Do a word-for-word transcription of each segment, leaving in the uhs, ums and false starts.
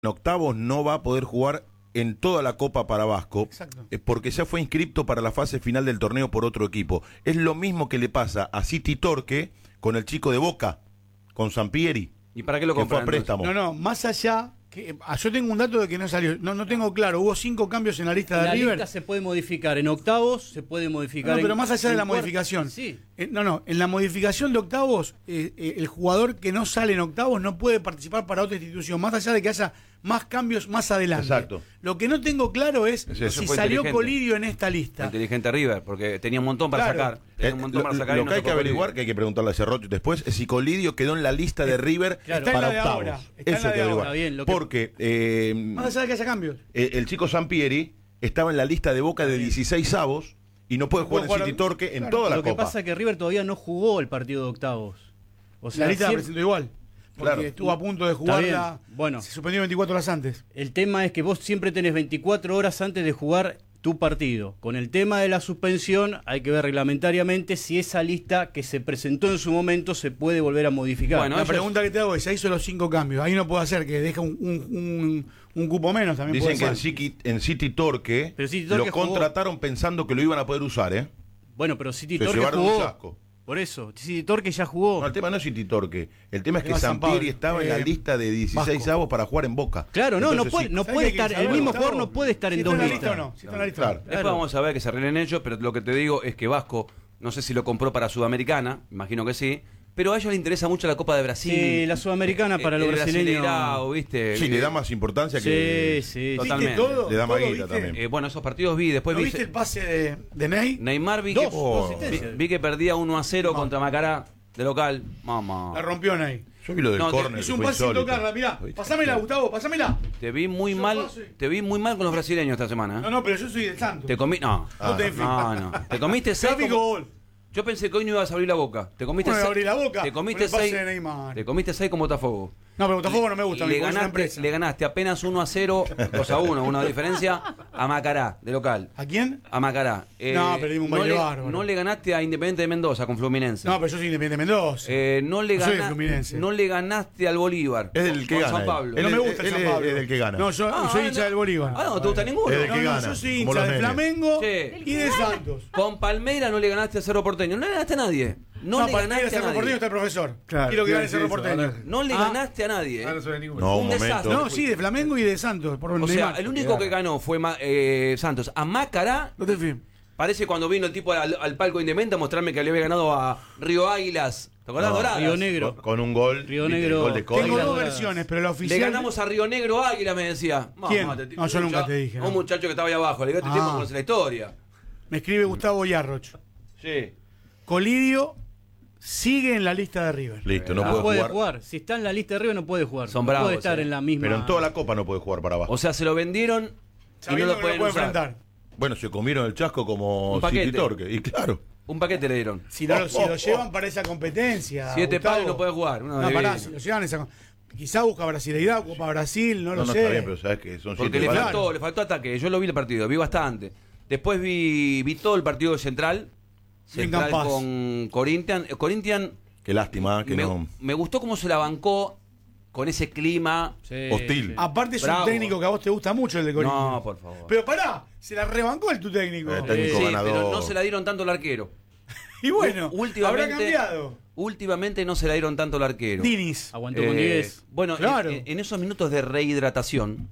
en octavos no va a poder jugar en toda la Copa para Vasco, eh, porque ya fue inscripto para la fase final del torneo por otro equipo. Es lo mismo que le pasa a City Torque con el chico de Boca, con Sampieri. ¿Y para qué lo compran? Que fue a préstamo. No, no, más allá, que, ah, yo tengo un dato de que no salió, no, no tengo claro, hubo cinco cambios en la lista de la River. La lista se puede modificar, en octavos se puede modificar. No, no pero en, más allá de la cuart- modificación. Sí. Eh, no, no, en la modificación de octavos, eh, eh, el jugador que no sale en octavos no puede participar para otra institución, más allá de que haya más cambios más adelante. Exacto. Lo que no tengo claro es Eso si fue salió inteligente. Colidio en esta lista. Inteligente River, porque tenía un montón para Claro. sacar. Tenía Eh, un montón lo para sacar lo y no que hay sacó que averiguar, Colidio. que hay que preguntarle a Cerrocho después, es si Colidio quedó en la lista de River Claro. Está en para la de octavos. ahora, está en Eso la hay que de averiguar. ahora. Está bien, lo que- Porque eh, Más allá de que haya cambios. eh, el chico Sampieri estaba en la lista de Boca de dieciséis avos y no puede No jugar puede en City jugar- Torque en claro. toda la Lo que Copa. pasa es que River todavía no jugó el partido de octavos. O sea, La lista la siempre- presentó igual. Porque Claro. estuvo a punto de Está jugarla. bien, bueno. Se suspendió veinticuatro horas antes. El tema es que vos siempre tenés veinticuatro horas antes de jugar tu partido. Con el tema de la suspensión hay que ver reglamentariamente si esa lista que se presentó en su momento se puede volver a modificar. Bueno, la ellos- pregunta que te hago es, ya hizo los cinco cambios. Ahí no puede hacer que deje un, un, un, un cupo menos también. Dicen que puede en ser. City, en City Torque Pero City Torque lo jugó. contrataron pensando que lo iban a poder usar, ¿eh? Bueno, pero City Se Torque llevaron un jugó. chasco. Por eso, City Torque ya jugó. No, el tema no es City Torque. El tema es que El tema San Sampieri Pablo. estaba en la Eh, lista de dieciséis Vasco. avos para jugar en Boca. Claro, no, no Entonces, puede, sí. no ¿Sabés puede que hay que estar, el saber, mismo Gustavo? jugador no puede estar Si en está dos en la lista listas. o no. Si está en la lista Claro. o no. Después vamos a ver que se arreglen ellos, pero lo que te digo es que Vasco, no sé si lo compró para Sudamericana, imagino que sí, pero a ellos les interesa mucho la Copa de Brasil. Sí, la Sudamericana para los el brasileños. Brasileirao, ¿viste? Sí, le Eh, da más importancia Sí, que... sí. ¿Viste Totalmente. todo? Le da ¿Todo maguita viste? también. eh, bueno, esos partidos vi, después ¿No vi... viste el pase de, de Ney? Neymar vi Dos, que, dos vi, asistencias. vi que perdía uno a cero No. contra Macará de local. Mamá. La rompió Ney. Yo vi lo del No, te- córner. Hizo que un fue pase sin insólito. tocarla, mirá. ¿Viste? Pasámela, Gustavo, pasámela. Te vi muy Yo mal, pase. te vi muy mal con los brasileños esta semana. ¿eh? No, no, pero yo soy del Santos. Te comí, no. Ah, No te No, no. Te comiste seis. Tráfico como- gol. Yo pensé que hoy no ibas a abrir la boca. Te comiste ¿Cómo no seis. abrí la boca? Te comiste Con el pase seis. de Neymar. Te comiste seis con Botafogo. No, pero Botafogo no me gusta. Le me gusta una ganaste, empresa. le ganaste apenas uno a cero, dos a uno, una diferencia a Macará, de local. ¿A quién? A Macará. Eh, No, perdimos un no baile le, bárbaro. no le ganaste a Independiente de Mendoza con Fluminense. No, pero yo soy Independiente Mendoza. Eh, no, le No soy de gana- Fluminense. no le ganaste al Bolívar. Es del que con gana. San él. Pablo. Él no me es- gusta el él San es- Pablo. es del que gana. No, yo Ah, soy no. hincha del Bolívar. Ah, no te gusta ninguno. Es del No, que no, gana, yo soy como hincha los de nenes. Flamengo Sí. y de Santos. Con Palmeira no le ganaste a Cerro Porteño. No le ganaste a nadie. No, le para ir ganaste a Cerro Porteño nadie. está el profesor. Claro, Quiero que iba a gane decir Cerro eso, Porteño. ahora- No le Ah. ganaste a nadie. Ah, no soy ninguno. No, Un un desastre. momento. No, sí, de Flamengo y de Santos. Por O sea, Neymar. el único que ganó fue Ma- eh, Santos. A Macará, No te fíes. parece cuando vino el tipo al, al palco Independiente a mostrarme que le había ganado a Río Águilas. ¿Te acordás? No, Doradas. Río Negro. Con, con un gol. Río ¿viste? Negro. El gol de Tengo Córdoba. dos Doradas. versiones, pero la Le oficial. ganamos a Río Negro Águila, me decía. ¿Quién? Mamá, te- No, yo nunca mucha- te dije, no. Un muchacho que estaba ahí abajo. Le digo, este Ah. tipo conoce la historia. Me escribe Gustavo Yarroch. Sí. Colidio sigue en la lista de River. Listo, no No puede, puede jugar. jugar. Si está en la lista de River no puede jugar. Son no bravos, puede estar eh. en la misma. Pero en toda la Copa no puede jugar para abajo. O sea, se lo vendieron y no Sabiendo lo que pueden puede usar. enfrentar. Bueno, se comieron el chasco como Un paquete. City Torque. Y claro. Un paquete le dieron. Si, no, lo- si Oh, lo oh, llevan oh. para esa competencia. Siete Gustavo. palos no puede jugar. Uno No, de- pará, si lo llevan a esa. Quizá busca brasileidad, Copa Brasil, no, No, lo no sé. está bien, pero sabes que son Porque siete le palos. faltó, le faltó ataque. Yo lo vi el partido, vi bastante. Después vi, vi todo el partido de Central. Central Vengan paz. con Corinthians. Eh, Corinthians Qué lástima que me, no. me gustó cómo se la bancó con ese clima. Sí, Hostil. sí. Aparte es Bravo. un técnico que a vos te gusta mucho, el de Corinthians. No, por favor. Pero pará, se la rebancó el tu técnico. Eh, técnico Sí, ganador. pero no se la dieron tanto al arquero. Y bueno, últimamente, habrá cambiado. Últimamente no se la dieron tanto al arquero. Dinis. Aguantó con Eh, diez. Bueno, Claro. en, en esos minutos de rehidratación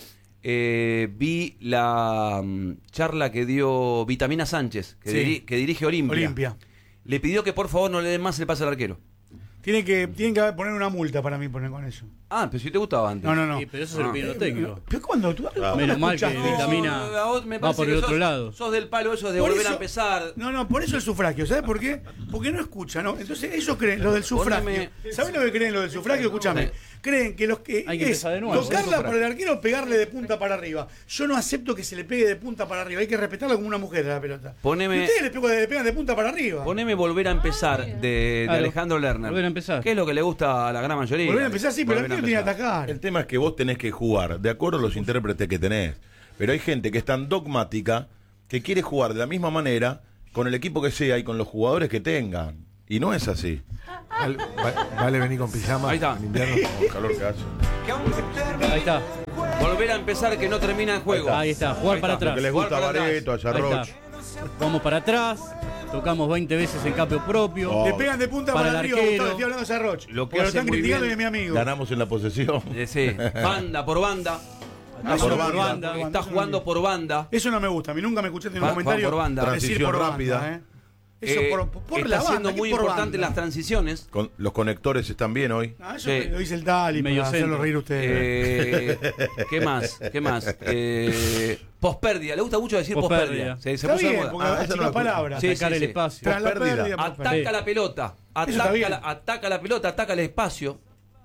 eh, vi la mm, charla que dio Vitamina Sánchez, que, Sí. diri- que dirige Olimpia. Olimpia. Le pidió que por favor no le den más el pase al arquero. Tienen que, tienen que poner una multa para mí poner con eso. Ah, pero si te gustaba antes. No, no, no. Sí, pero eso se Ah. lo piden los técnicos. Pero cuando tú Claro. Menos mal que escuchás? Vitamina a vos me va parece por que el otro sos- lado. Sos del palo eso de Por volver eso- a empezar. No, no, por eso el sufragio, ¿sabes por qué? Porque no escuchan, ¿no? Entonces ellos creen, los del sufragio. Poneme- ¿Sabes lo que creen los del sufragio? Escúchame. Creen que los que Hay que es empezar de nuevo. tocarla para el arquero, pegarle de punta para arriba. Yo no acepto que se le pegue de punta para arriba. Hay que respetarla como una mujer a la pelota. Poneme- Y ustedes le, pego- le pegan de punta para arriba. Poneme volver a empezar de, de Claro. Alejandro Lerner. Volver a empezar. ¿Qué es lo que le gusta a la gran mayoría? Volver a empezar, sí, pero el Volver a arquero tiene que empezar. atacar. El tema es que vos tenés que jugar de acuerdo a los intérpretes que tenés. Pero hay gente que es tan dogmática que quiere jugar de la misma manera con el equipo que sea y con los jugadores que tengan. Y no es así. Vale, va- vale venir con pijama. Ahí está. En invierno. Con el calor que hace. Ahí está. Volver a empezar que no termina el juego. Ahí está. Jugar Ahí para está. Lo atrás. que les Jugar gusta a para Bareto, a Ahí Yarroch. está. Vamos para atrás. Tocamos veinte veces en campo propio. Oh. Le pegan de punta Para para, el arriba, arquero. Gustavo, estoy hablando de Sarroch. Lo que Porque lo hace están muy criticando y bien. es mi amigo. Ganamos en la posesión. Eh, sí, banda por banda. No, Está eso por no me banda. gusta, por Está eso no jugando me- por banda. Eso no me gusta. A mí nunca me escuchaste en un Va- comentario va por banda. decir Transición por rápida. banda, ¿eh? Eso Eh, por, por está la banda. siendo ¿qué muy por importante banda? las transiciones. Con, los conectores están bien hoy. Ah, eso Sí. lo dice el Tali Medio para hacerlo centro. reír a ustedes. Eh, ¿Qué más? ¿Qué más? Eh, pospérdida. Le gusta mucho decir Pospérdida. pospérdida. Se, se Está puso de bien, moda. porque Ah, las esa no chicas la- palabras. Sí, Atacar sí, el sí. espacio. Tras la Pospérdida. pérdida, Ataca pospérdida. la pelota. está Ataca bien. la, ataca la pelota, ataca el espacio.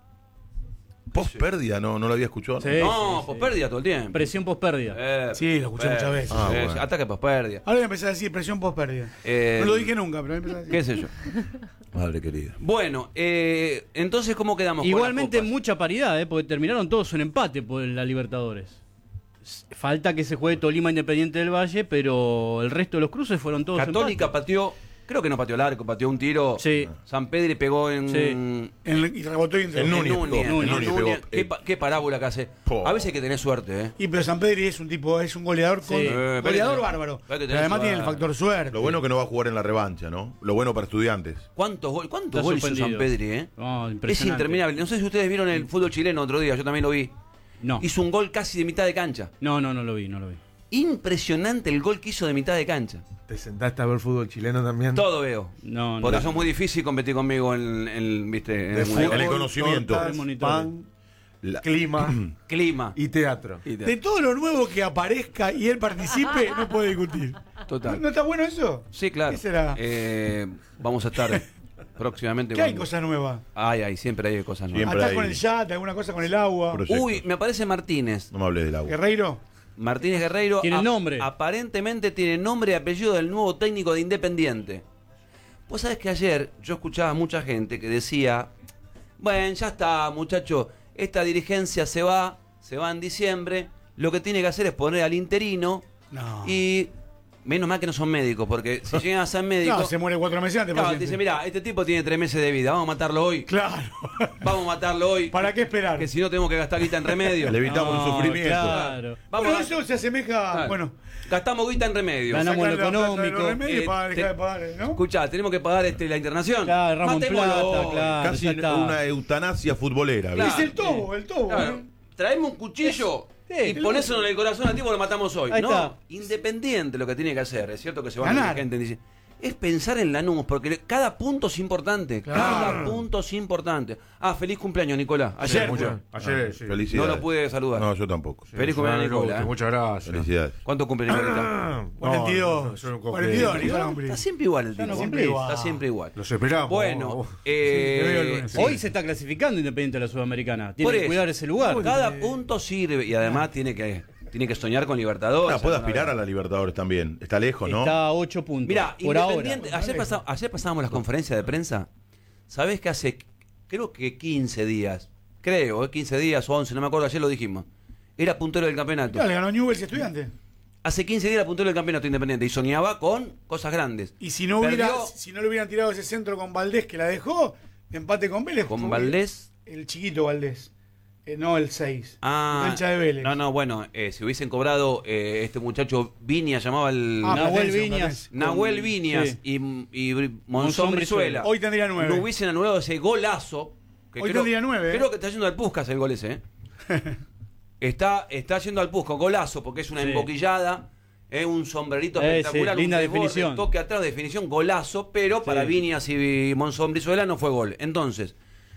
Post pérdida, no, no lo había escuchado. Sí. No, pospérdida todo el tiempo. Presión pospérdida. Eh, Sí, lo escuché muchas veces. Ah, sí, bueno. sí, Ataque pospérdida. Ahora voy a empezar a decir presión post pérdida. Eh, no lo dije nunca, pero voy a empezar a decir. ¿Qué sé yo? Madre querida. Bueno, eh, entonces, ¿cómo quedamos? con Igualmente las copas? mucha paridad, ¿eh? Porque terminaron todos en empate por la Libertadores. S- Falta que se juegue Tolima Independiente del Valle, pero el resto de los cruces fueron todos Católica empate. pateó, creo que no pateó el arco, pateó un tiro. Sí. San Pedro pegó en. Sí. En el- y rebotó y entró. En Núñez. Núñez, pegó, en en Núñez Núñez. pegó, ¿Qué, eh. pa- qué parábola que hace. Po. A veces hay que tener suerte, ¿eh? Y pero San Pedri es un tipo, es un goleador con, Sí. Eh, goleador pero- bárbaro. pero que Pero además tenés tiene el suerte. factor suerte. Lo bueno que no va a jugar en la revancha, ¿no? Lo bueno para estudiantes. ¿Cuántos, gol, cuántos Está goles hizo San suspendido. Pedri, eh? No, Es impresionante. interminable. No sé si ustedes vieron el fútbol chileno otro día, yo también lo vi. No. Hizo un gol casi de mitad de cancha. no, no, no lo vi, no lo vi. Impresionante el gol que hizo de mitad de cancha. ¿Te sentaste a ver fútbol chileno también? Todo veo. No, Por no. eso es muy difícil competir conmigo en, en- ¿viste? en De el mundial. En el fútbol, conocimiento. tortas, Monitor. pan, La- clima Clima. y teatro. Y te- De todo lo nuevo que aparezca y él participe, no puede discutir. Total. ¿No está bueno eso? Sí, claro. ¿Qué será? Eh, vamos a estar próximamente. ¿Qué hay con- cosa nueva? Ay, ay, siempre hay cosas nuevas. Siempre. ¿Estás hay- con el yate, alguna cosa con el agua? Proyectos. Uy, me aparece Martínez. No me hables del agua. Guerreiro. Martínez Guerreiro. Tiene ap- nombre. Aparentemente tiene nombre y apellido del nuevo técnico de Independiente. Vos sabés que ayer yo escuchaba a mucha gente que decía, bueno, ya está, muchacho, esta dirigencia se va, se va en diciembre, lo que tiene que hacer es poner al interino No. y menos mal que no son médicos, porque si llegan a ser médicos... No, se muere cuatro meses antes. claro, te paciente. dicen, mira, este tipo tiene tres meses de vida, vamos a matarlo hoy. Claro. Vamos a matarlo hoy. ¿Para qué esperar? Que si no tenemos que gastar guita en remedio. Le evitamos No, el sufrimiento. Claro. Vamos Bueno, a- eso se asemeja. Claro. Bueno, Gastamos guita en remedio. Ganamos lo sacar la plata de económico. los remedios Eh, para dejar te- de pagar, ¿no? Escuchá, tenemos que pagar este, la internación. Claro, Ramón Matémoslo Plata, hoy. claro. Casi ya está. una eutanasia futbolera. Claro. Es el tobo, el tobo. Claro, ¿eh? traemos un cuchillo Sí, y el ponéselo en el corazón al tipo y lo matamos hoy. Ahí no, está. Independiente lo que tiene que hacer. Es cierto que se va a Ganar. gente dice. Es pensar en Lanús, porque cada punto es importante. Claro. Cada punto es importante. Ah, feliz cumpleaños, Nicolás. Ayer. Ayer. Mucho- Ayer, sí. No Felicidades. lo pude saludar. No, yo tampoco. Feliz cumpleaños, Nicolás. ¿eh? Muchas gracias. Felicidades. ¿Cuánto cumple Nicolás? Ah, cuarenta y dos. no, yo no confío. cuarenta y dos, Nicolás cumplí. Está siempre igual el Ya no tipo. cumplí. Está siempre igual. Los esperamos. Bueno, te veo el eh, lunes. sí. Hoy se está clasificando Independiente de la Sudamericana. Tiene Por que eso. cuidar ese lugar. Cada punto sirve y además tiene que tiene que soñar con Libertadores. Ah, puede alguna aspirar vez. a la Libertadores también. Está lejos, ¿no? Está a ocho puntos. Mira, por ahora. Independiente, ayer, pasa- ayer pasábamos las conferencias de prensa. ¿Sabés que hace, creo que quince días, creo, eh, quince días o once, no me acuerdo, ayer lo dijimos, era puntero del campeonato? Claro, le ganó Newell's Estudiante. Hace quince días era puntero del campeonato Independiente y soñaba con cosas grandes. Y si no hubiera, Perdió si no le hubieran tirado ese centro con Valdés que la dejó, empate con Vélez. con fue- Valdés. El chiquito Valdés. Eh, no el seis. Ah, Cancha de Vélez. no, no, bueno, eh, si hubiesen cobrado eh, este muchacho Viñas, llamaba el... Ah, Nahuel Platense, Viñas. Platense. Nahuel con- Viñas sí. y, y Monzón Monzón Brizuela. Brizuela. Hoy tendría nueve. No hubiesen anulado ese golazo. Que Hoy creo, tendría nueve, ¿eh? Creo que está yendo al Puskas el gol ese. ¿eh? está, está yendo al Puskas, golazo, porque es una Sí. emboquillada. Es un sombrerito Eh, espectacular. sí, linda un desborde, definición. toque atrás, definición, golazo. Pero para Sí. Viñas y Monzón Brizuela no fue gol. Entonces,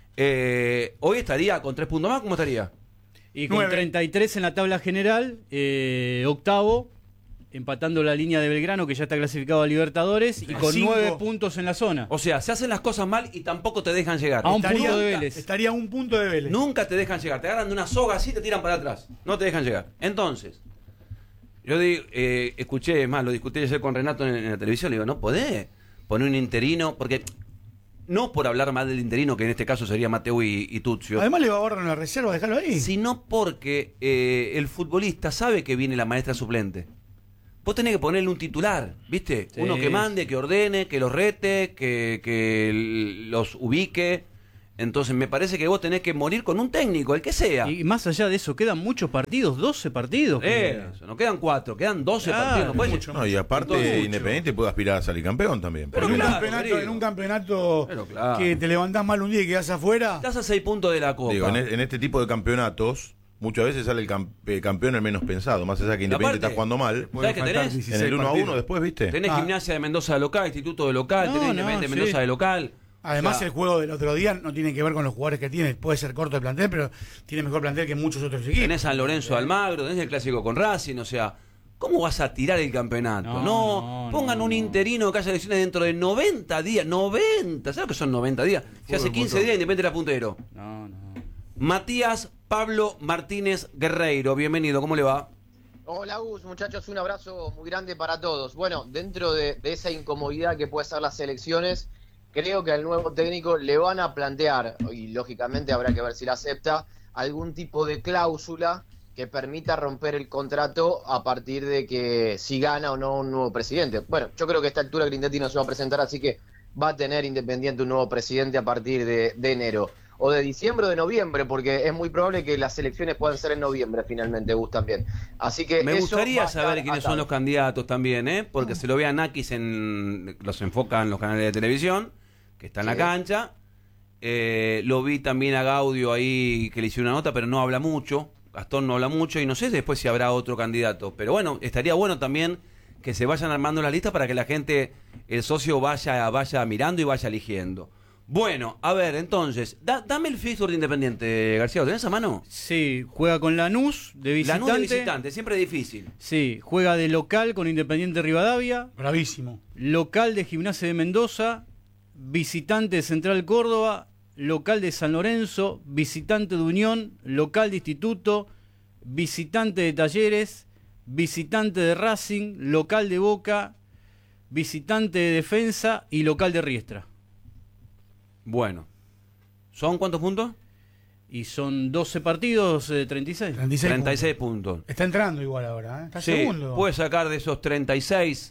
eh, hoy estaría con tres puntos más. ¿Cómo estaría? Y con Nueve. treinta y tres en la tabla general, eh, octavo, empatando la línea de Belgrano, que ya está clasificado a Libertadores, y con Cinco. nueve puntos en la zona. O sea, se hacen las cosas mal y tampoco te dejan llegar. A un Estaría- punto de Vélez. Estaría a un punto de Vélez. Nunca te dejan llegar. Te agarran de una soga así y te tiran para atrás. No te dejan llegar. Entonces, yo digo, eh, escuché, es más, lo discutí ayer con Renato en, en la televisión. Le digo, no podés poner un interino, porque no por hablar mal del interino, que en este caso sería Mateo y, y Tuccio, Además le va a ahorrar en la reserva, déjalo ahí. sino porque eh, el futbolista sabe que viene la maestra suplente. vos tenés que ponerle un titular, ¿viste? Sí. Uno que mande, que ordene, que los rete, que, que los ubique. Entonces me parece que vos tenés que morir con un técnico, el que sea. Y más allá de eso, quedan muchos partidos, doce partidos. Eh, eso, no quedan cuatro, quedan doce Claro, partidos. No puede mucho. No, y aparte Entonces, Independiente puede aspirar a salir campeón también. Pero en, un claro, campeonato, querido. en un campeonato Pero claro. que te levantás mal un día y quedás afuera. Estás a seis puntos de la Copa. Digo, en, en este tipo de campeonatos, muchas veces sale el cam- eh, campeón el menos pensado. Más allá que Independiente aparte, está jugando mal. ¿sabes qué tenés? En el uno a uno después, ¿viste? Tenés Ah. Gimnasia de Mendoza de local, Instituto de local, No, tenés no, Independiente de sí. Mendoza de local. Además, O sea, el juego del otro día no tiene que ver con los jugadores que tiene. Puede ser corto de plantel, pero tiene mejor plantel que muchos otros equipos. tenés San Lorenzo de Almagro, tenés el clásico con Racing, o sea, ¿cómo vas a tirar el campeonato? No, No, no, pongan no, un no. interino que haya elecciones dentro de noventa días. noventa, ¿sabes lo que son noventa días? Si hace quince días Independiente era puntero. No, no. Matías Pablo Martínez Guerreiro, bienvenido, ¿cómo le va? Hola Gus, muchachos, un abrazo muy grande para todos. Bueno, dentro de, de esa incomodidad que puede ser las elecciones, creo que al nuevo técnico le van a plantear, y lógicamente habrá que ver si la acepta, algún tipo de cláusula que permita romper el contrato a partir de que si gana o no un nuevo presidente. Bueno, yo creo que a esta altura Grindetti no se va a presentar, así que va a tener Independiente un nuevo presidente a partir de, de enero. O de diciembre o de noviembre, porque es muy probable que las elecciones puedan ser en noviembre finalmente, Gus, también. Así que Me eso gustaría va a estar saber quiénes son atado. los candidatos también, ¿eh? Porque se lo ve a Nakis en. Los enfocan los canales de televisión, que está en la Sí. cancha. Eh, lo vi también a Gaudio ahí, que le hicieron una nota, pero no habla mucho. Gastón no habla mucho y no sé después si habrá otro candidato. Pero bueno, estaría bueno también que se vayan armando las listas para que la gente, el socio, vaya, vaya mirando y vaya eligiendo. Bueno, a ver, entonces, da- dame el fixture de Independiente, García. ¿Lo tenés a mano? Sí, juega con Lanús de visitante. Lanús de visitante, siempre difícil. Sí, juega de local con Independiente Rivadavia, Bravísimo. local de Gimnasia de Mendoza, visitante de Central Córdoba, local de San Lorenzo, visitante de Unión, local de Instituto, visitante de Talleres, visitante de Racing, local de Boca, visitante de Defensa y local de Riestra. Bueno. ¿Son cuántos puntos? Y son doce partidos de treinta y seis. treinta y seis treinta y seis puntos. puntos. Está entrando igual ahora, ¿eh? Está Sí, segundo. puede sacar de esos treinta y seis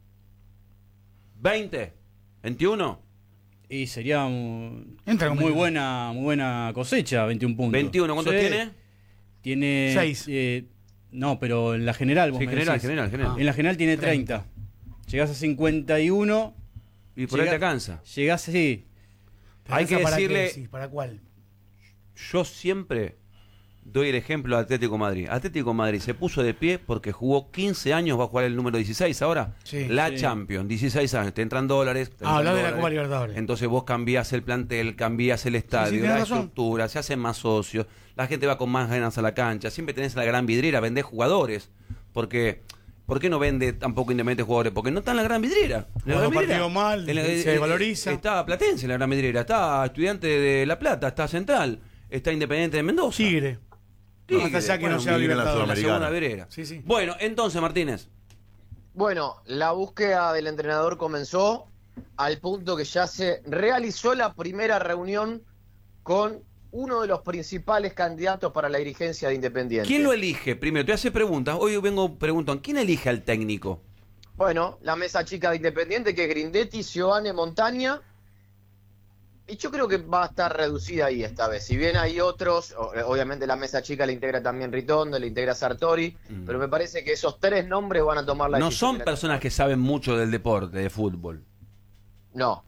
veinte, veintiuno, Y sería mu- Entra como muy el- buena, muy buena cosecha, veintiún puntos. veintiuno. ¿Cuántos Sí. tiene? Tiene Seis. eh, no, pero en la general, vos Sí, me general, decís. general, general. En la general tiene treinta. treinta. Llegás a cincuenta y uno, Y por ahí llega- te alcanza. llegás sí. ¿Pero hay esa que para qué decirle- decís? ¿Para cuál? Yo siempre doy el ejemplo de Atlético Madrid. Atlético Madrid se puso de pie porque jugó quince años, va a jugar el número dieciséis ahora. Sí. la Sí. Champions, dieciséis años, te entran dólares. te Ah, entran hablá de la dólares. Copa Libertadores. Entonces vos cambiás el plantel, cambiás el estadio, sí, tenés la razón. estructura, se hacen más socios, la gente va con más ganas a la cancha, siempre tenés la gran vidriera, vendés jugadores. Porque, ¿por qué no vende tampoco Independiente jugadores? Porque no está en la gran vidriera. En la Cuando gran vidriera, partido mal, en la- se eh, valoriza. Está Platense en la gran vidriera, está Estudiante de La Plata, está Central, está Independiente de Mendoza. Tigre. Tigre, Más allá que bueno, no sea Tigre en la Libertadores. la Sudamericana. segunda vidriera. Sí, sí. Bueno, entonces, Martínez. Bueno, la búsqueda del entrenador comenzó al punto que ya se realizó la primera reunión con uno de los principales candidatos para la dirigencia de Independiente. ¿Quién lo elige? Primero, te hace preguntas. Hoy vengo preguntando, ¿quién elige al técnico? Bueno, la mesa chica de Independiente, que es Grindetti, Giovanni Montaña. Y yo creo que va a estar reducida ahí esta vez. Si bien hay otros, o- obviamente la mesa chica la integra también Ritondo, la integra Sartori, Mm. pero me parece que esos tres nombres van a tomar la No decisión son de la- personas que saben mucho del deporte, de fútbol. No.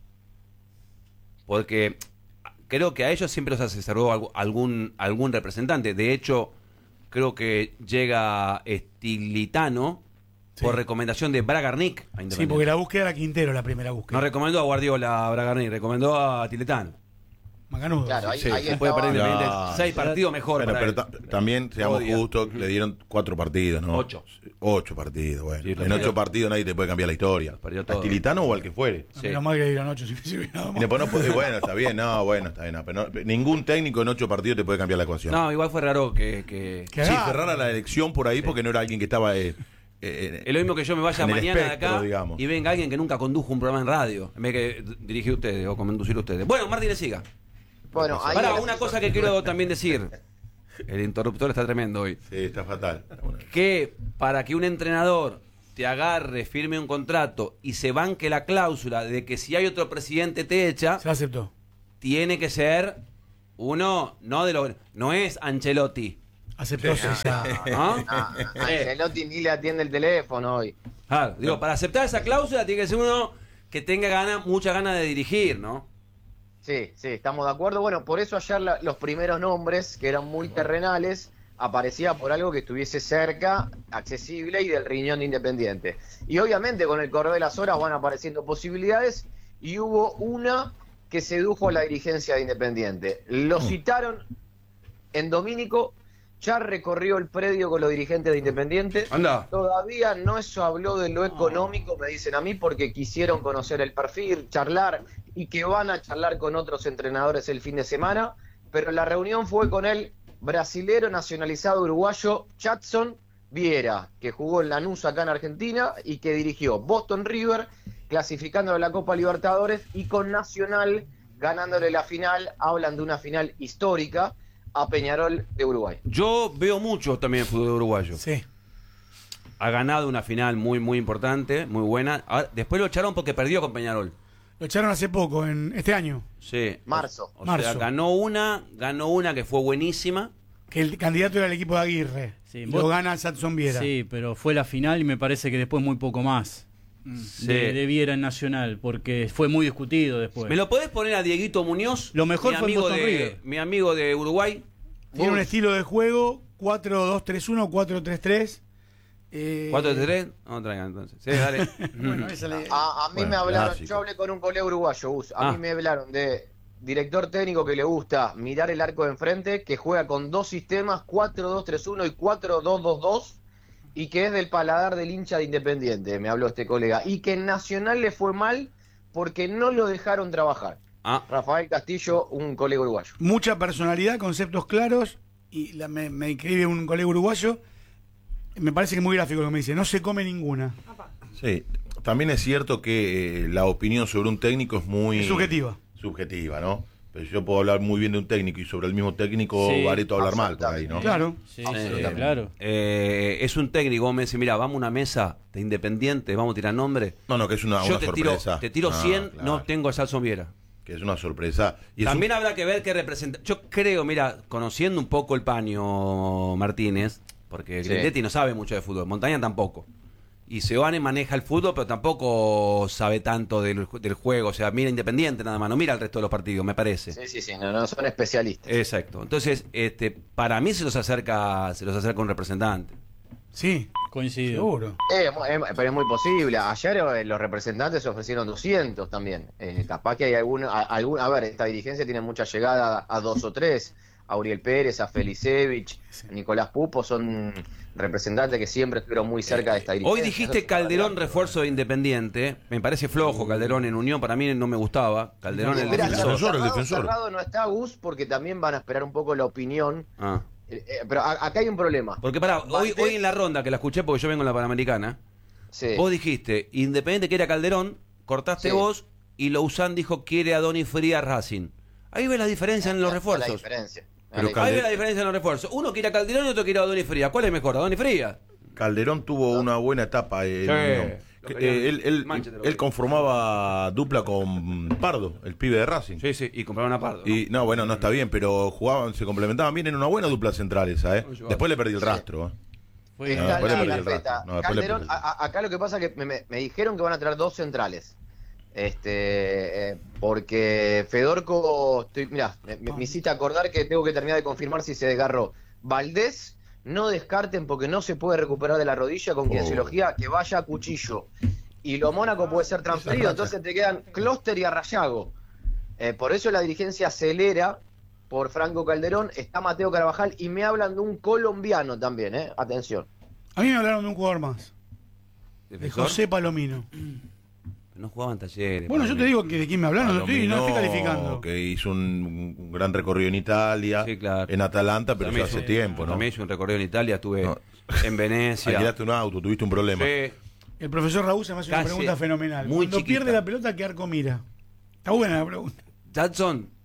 Porque creo que a ellos siempre los asesoró algu- algún, algún representante. De hecho, creo que llega Estilitano Sí. por recomendación de Bragarnik a Independiente. Sí, porque la búsqueda era Quintero, la primera búsqueda. No recomendó a Guardiola a Bragarnik, recomendó a Tiletano. Macanudo. Claro, ahí, Sí, ahí Se puede estaba- perder Independiente. No. Seis partidos mejor. Bueno, para pero él. ta- también, seamos Odia. justos, le dieron cuatro partidos, ¿no? Ocho. Ocho partidos, bueno. Sí, en perdió. ocho partidos nadie te puede cambiar la historia. Perdió todo. ¿A Tilitano o al que fuere? A Sí. Menos mal que dieron ocho, si hubiese nada Y más. después no puede- bueno, está bien, no, bueno, está bien. no, pero no- ningún técnico en ocho partidos te puede cambiar la ecuación. No, igual fue raro que... que... Que Sí, agarre. fue rara la elección por ahí porque no era alguien que estaba... eh, eh, Es lo mismo que yo me vaya en el mañana de espectro, acá digamos. y venga alguien que nunca condujo un programa en radio, en vez que dirigir ustedes o conducir ustedes. Bueno, Martínez, siga. Bueno, ahí Pará, el una asesor- cosa que quiero también decir. El interruptor está tremendo hoy. Sí, está fatal. Que para que un entrenador te agarre, firme un contrato y se banque la cláusula de que si hay otro presidente te echa, Se aceptó. tiene que ser uno, no de lo, no es Ancelotti, Aceptó César. ¿no? Ah, Ancelotti ni le atiende el teléfono hoy. Claro, digo, para aceptar esa cláusula tiene que ser uno que tenga ganas, mucha ganas de dirigir, ¿no? Sí, sí, estamos de acuerdo. Bueno, por eso ayer la- los primeros nombres, que eran muy terrenales, aparecía por algo que estuviese cerca, accesible y del riñón de Independiente. Y obviamente con el correr de las horas van apareciendo posibilidades y hubo una que sedujo a la dirigencia de Independiente. Lo citaron en Domínico, ya recorrió el predio con los dirigentes de Independiente. Anda. Todavía no se habló de lo económico, me dicen a mí, porque quisieron conocer el perfil, charlar, y que van a charlar con otros entrenadores el fin de semana, pero la reunión fue con el brasilero nacionalizado uruguayo Jadson Viera, que jugó en Lanús acá en Argentina y que dirigió Boston River, clasificando a la Copa Libertadores, y con Nacional ganándole la final. Hablan de una final histórica a Peñarol de Uruguay. Yo veo mucho también el fútbol uruguayo. Sí. Ha ganado una final muy, muy importante, muy buena. Ahora, después lo echaron porque perdió con Peñarol. Lo echaron hace poco, en este año. Sí. Marzo. O, o sea, Marzo. ganó una, ganó una que fue buenísima. Que el candidato era el equipo de Aguirre. Sí, y vos- lo gana Satson Viera. Sí, pero fue la final y me parece que después muy poco más Sí. de, de Viera en Nacional, porque fue muy discutido después. ¿Me lo podés poner a Dieguito Muñoz? Lo mejor mi fue en amigo Boston de, River. mi amigo de Uruguay. Tiene un Vos, estilo de juego cuatro dos tres uno, cuatro tres tres. Eh, ¿cuatro de tres? No, traigan entonces. Sí, dale. Bueno, esa le- A, a mí Bueno, me hablaron, clásico. yo hablé con un colega uruguayo, Gus, a Ah. mí me hablaron de director técnico que le gusta mirar el arco de enfrente, que juega con dos sistemas, cuatro dos tres uno y cuatro dos dos dos, y que es del paladar del hincha de Independiente, me habló este colega, y que en Nacional le fue mal porque no lo dejaron trabajar. Ah, Rafael Castillo, un colega uruguayo. Mucha personalidad, conceptos claros. Y la- me, me escribe un colega uruguayo. Me parece que es muy gráfico lo que me dice. No se come ninguna. Sí, también es cierto que eh, la opinión sobre un técnico es muy... Es subjetiva. Subjetiva, ¿no? Pero yo puedo hablar muy bien de un técnico y sobre el mismo técnico Sí, Bareto hablar mal por ahí, ¿no? Claro. Sí, Absolutamente. sí, claro. eh, es un técnico, me dice, mira, vamos a una mesa de Independiente, vamos a tirar nombre. No, no, que es una, Yo una te tiro, sorpresa. te tiro Ah, cien, claro, no tengo a Salson Viera. que es una sorpresa. Y es También un- habrá que ver qué representa. Yo creo, mira, conociendo un poco el paño Martínez, porque Sí. Grindetti no sabe mucho de fútbol, Montaña tampoco. Y Seoane maneja el fútbol, pero tampoco sabe tanto del, del juego. O sea, mira Independiente nada más, no mira el resto de los partidos, me parece. Sí, sí, sí, no, no son especialistas. Exacto. Entonces, este, para mí se los acerca, se los acerca un representante. Sí, Coincido. seguro. Eh, mu- eh, pero es muy posible. Ayer eh, los representantes ofrecieron doscientos también. Eh, capaz que hay alguna, a, algún- a ver, esta dirigencia tiene mucha llegada a, a dos o tres. A Uriel Pérez, a Felicevich, Nicolás Pupo, son representantes que siempre estuvieron muy cerca de esta dirigencia. Hoy dijiste Eso- Calderón refuerzo de Independiente. Me parece flojo Calderón en Unión, para mí no me gustaba. Calderón el Mirá, defensor. defensor, el cerrado- defensor. cerrado no está Gus porque también van a esperar un poco la opinión. Ah. Eh, eh, pero a- acá hay un problema. Porque pará, hoy, Valdés- hoy en la ronda que la escuché porque yo vengo en la Panamericana, Sí. vos dijiste, Independiente quiere a Calderón, cortaste Sí. vos y Lousán dijo quiere a Donny Frías Racing. Ahí ves la diferencia en los La refuerzos. diferencia. Pero La Calde- Ahí ves la diferencia en los refuerzos. Uno quiere a Calderón y otro quiere a Donny Frías. ¿Cuál es mejor? ¿A Donny Frías? Calderón tuvo una buena etapa en Sí, Unión. lo Que, querían- eh, él, él- Manchester, lo él querían. conformaba dupla con Pardo, el pibe de Racing. Sí, sí, y compraron a Pardo. ¿no? Y no, bueno, no está bien, pero jugaban, se complementaban bien en una buena dupla central esa, ¿eh? Después le perdí el rastro, ¿eh? Fue- Está No, en después la le perdí el carpeta. rastro. No, después le Calderón, perdí. a- a- acá lo que pasa es que me, me- me dijeron que van a traer dos centrales. Este, eh, porque Fedorco, estoy, mirá, me, me- me hiciste acordar que tengo que terminar de confirmar si se desgarró. Valdés, no descarten porque no se puede recuperar de la rodilla con kinesiología, que vaya a Cuchillo. Y lo Mónaco puede ser transferido, entonces te quedan Clóster y Arrayago. Eh, por eso la dirigencia acelera por Franco Calderón, está Mateo Carvajal y me hablan de un colombiano también, eh, atención. A mí me hablaron de un jugador más. De ¿Defensor? José Palomino. No jugaban talleres. Bueno, yo te digo que de quién me hablaron. No estoy, no estoy Palomino, calificando. que hizo un, un gran recorrido en Italia, Sí, claro. en Atalanta, pero También ya hace hice- tiempo, ¿no? También hice un recorrido en Italia, estuve No. en Venecia. Alquilaste un auto, tuviste un problema. Sí. El profesor Raúl se me hace una Casi, pregunta fenomenal. muy Cuando chiquita. pierde la pelota, ¿qué arco mira? Está buena la pregunta. Jadson,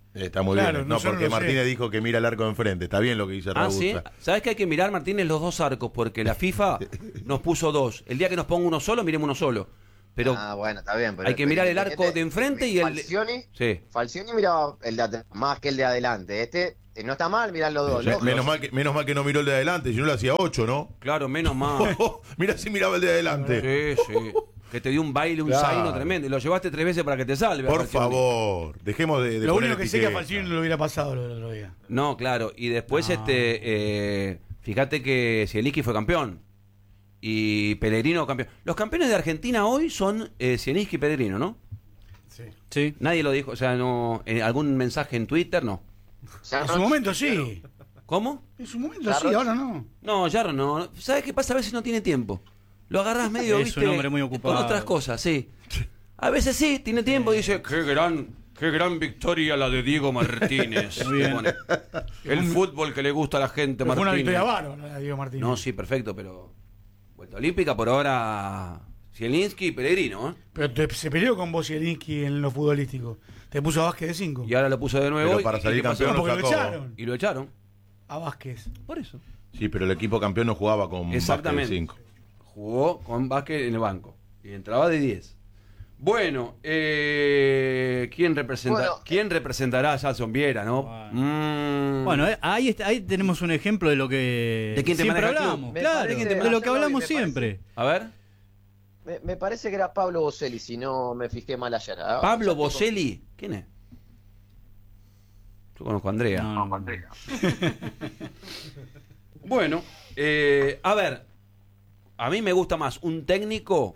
Está muy Claro, bien. No, nosotros porque lo sé. Martínez dijo que mira el arco de enfrente. Está bien lo que dice Ah, Raúl. sí. ¿Sabes que hay que mirar, Martínez, los dos arcos? Porque la FIFA nos puso dos. El día que nos ponga uno solo, miremos uno solo. Pero Ah, bueno, está bien. Pero hay que mirar el arco de enfrente y el de- Falcioni, Sí. Falcioni miraba el de atrás, más que el de adelante. Este eh, no está mal mirar los dos. Sí, ¿no? menos, mal que, menos mal que no miró el de adelante, si no le hacía ocho, ¿no? Claro, menos mal. Mira si miraba el de adelante. Sí, sí. Que te dio un baile, un Claro. zaino tremendo. Y lo llevaste tres veces para que te salve. Por Falcioni. favor, dejemos de, de Lo poner único que sé que a etiqueta. Falcioni no lo hubiera pasado el otro día. No, claro. Y después, No. este, eh, fíjate que Zielinski fue campeón. Y Pellegrino campeón. Los campeones de Argentina hoy son eh, Zielinski y Pellegrino, ¿no? Sí. Sí. Nadie lo dijo. O sea, no. eh, ¿algún mensaje en Twitter? No. Ya En no- su momento sí. ¿Cómo? En su momento Claro. sí, ahora no. No, Yarro no. ¿Sabes qué pasa? A veces no tiene tiempo. Lo agarrás medio, Es viste, un hombre muy ocupado. con otras cosas, sí. A veces sí, tiene tiempo y dice, qué gran, qué gran victoria la de Diego Martínez. Muy bien. Pone, el fútbol que le gusta a la gente, Pero fue una Martínez. victoria bárbara la de Diego Martínez. No, sí, perfecto, pero vuelta olímpica por ahora Zielinski y Pellegrino, ¿eh? Pero te- se peleó con vos Zielinski en lo futbolístico. Te puso a Vázquez de cinco. Y ahora lo puso de nuevo Pero y- para y salir ¿qué pasó? campeón No, porque lo lo sacó. echaron. Y lo echaron. A Vázquez. Por eso. Sí, pero el equipo campeón no jugaba con Exactamente. cinco. Jugó con Vázquez en el banco. Y entraba de diez. Bueno, eh, ¿quién, representa, Bueno, ¿quién representará a Jason Viera, no? Mm. Bueno, eh, ahí, está- ahí tenemos un ejemplo de lo que ¿De quién te siempre maneja el club? hablamos. Me Claro, parece- de lo que hablamos me parece- siempre. A ver, Me, me parece que era Pablo Boselli, si no me fijé mal ayer. Ah, Pablo ya te- Boselli. ¿Quién es? Yo conozco a Andrea. No, no, no. Bueno, eh, a ver, a mí me gusta más un técnico,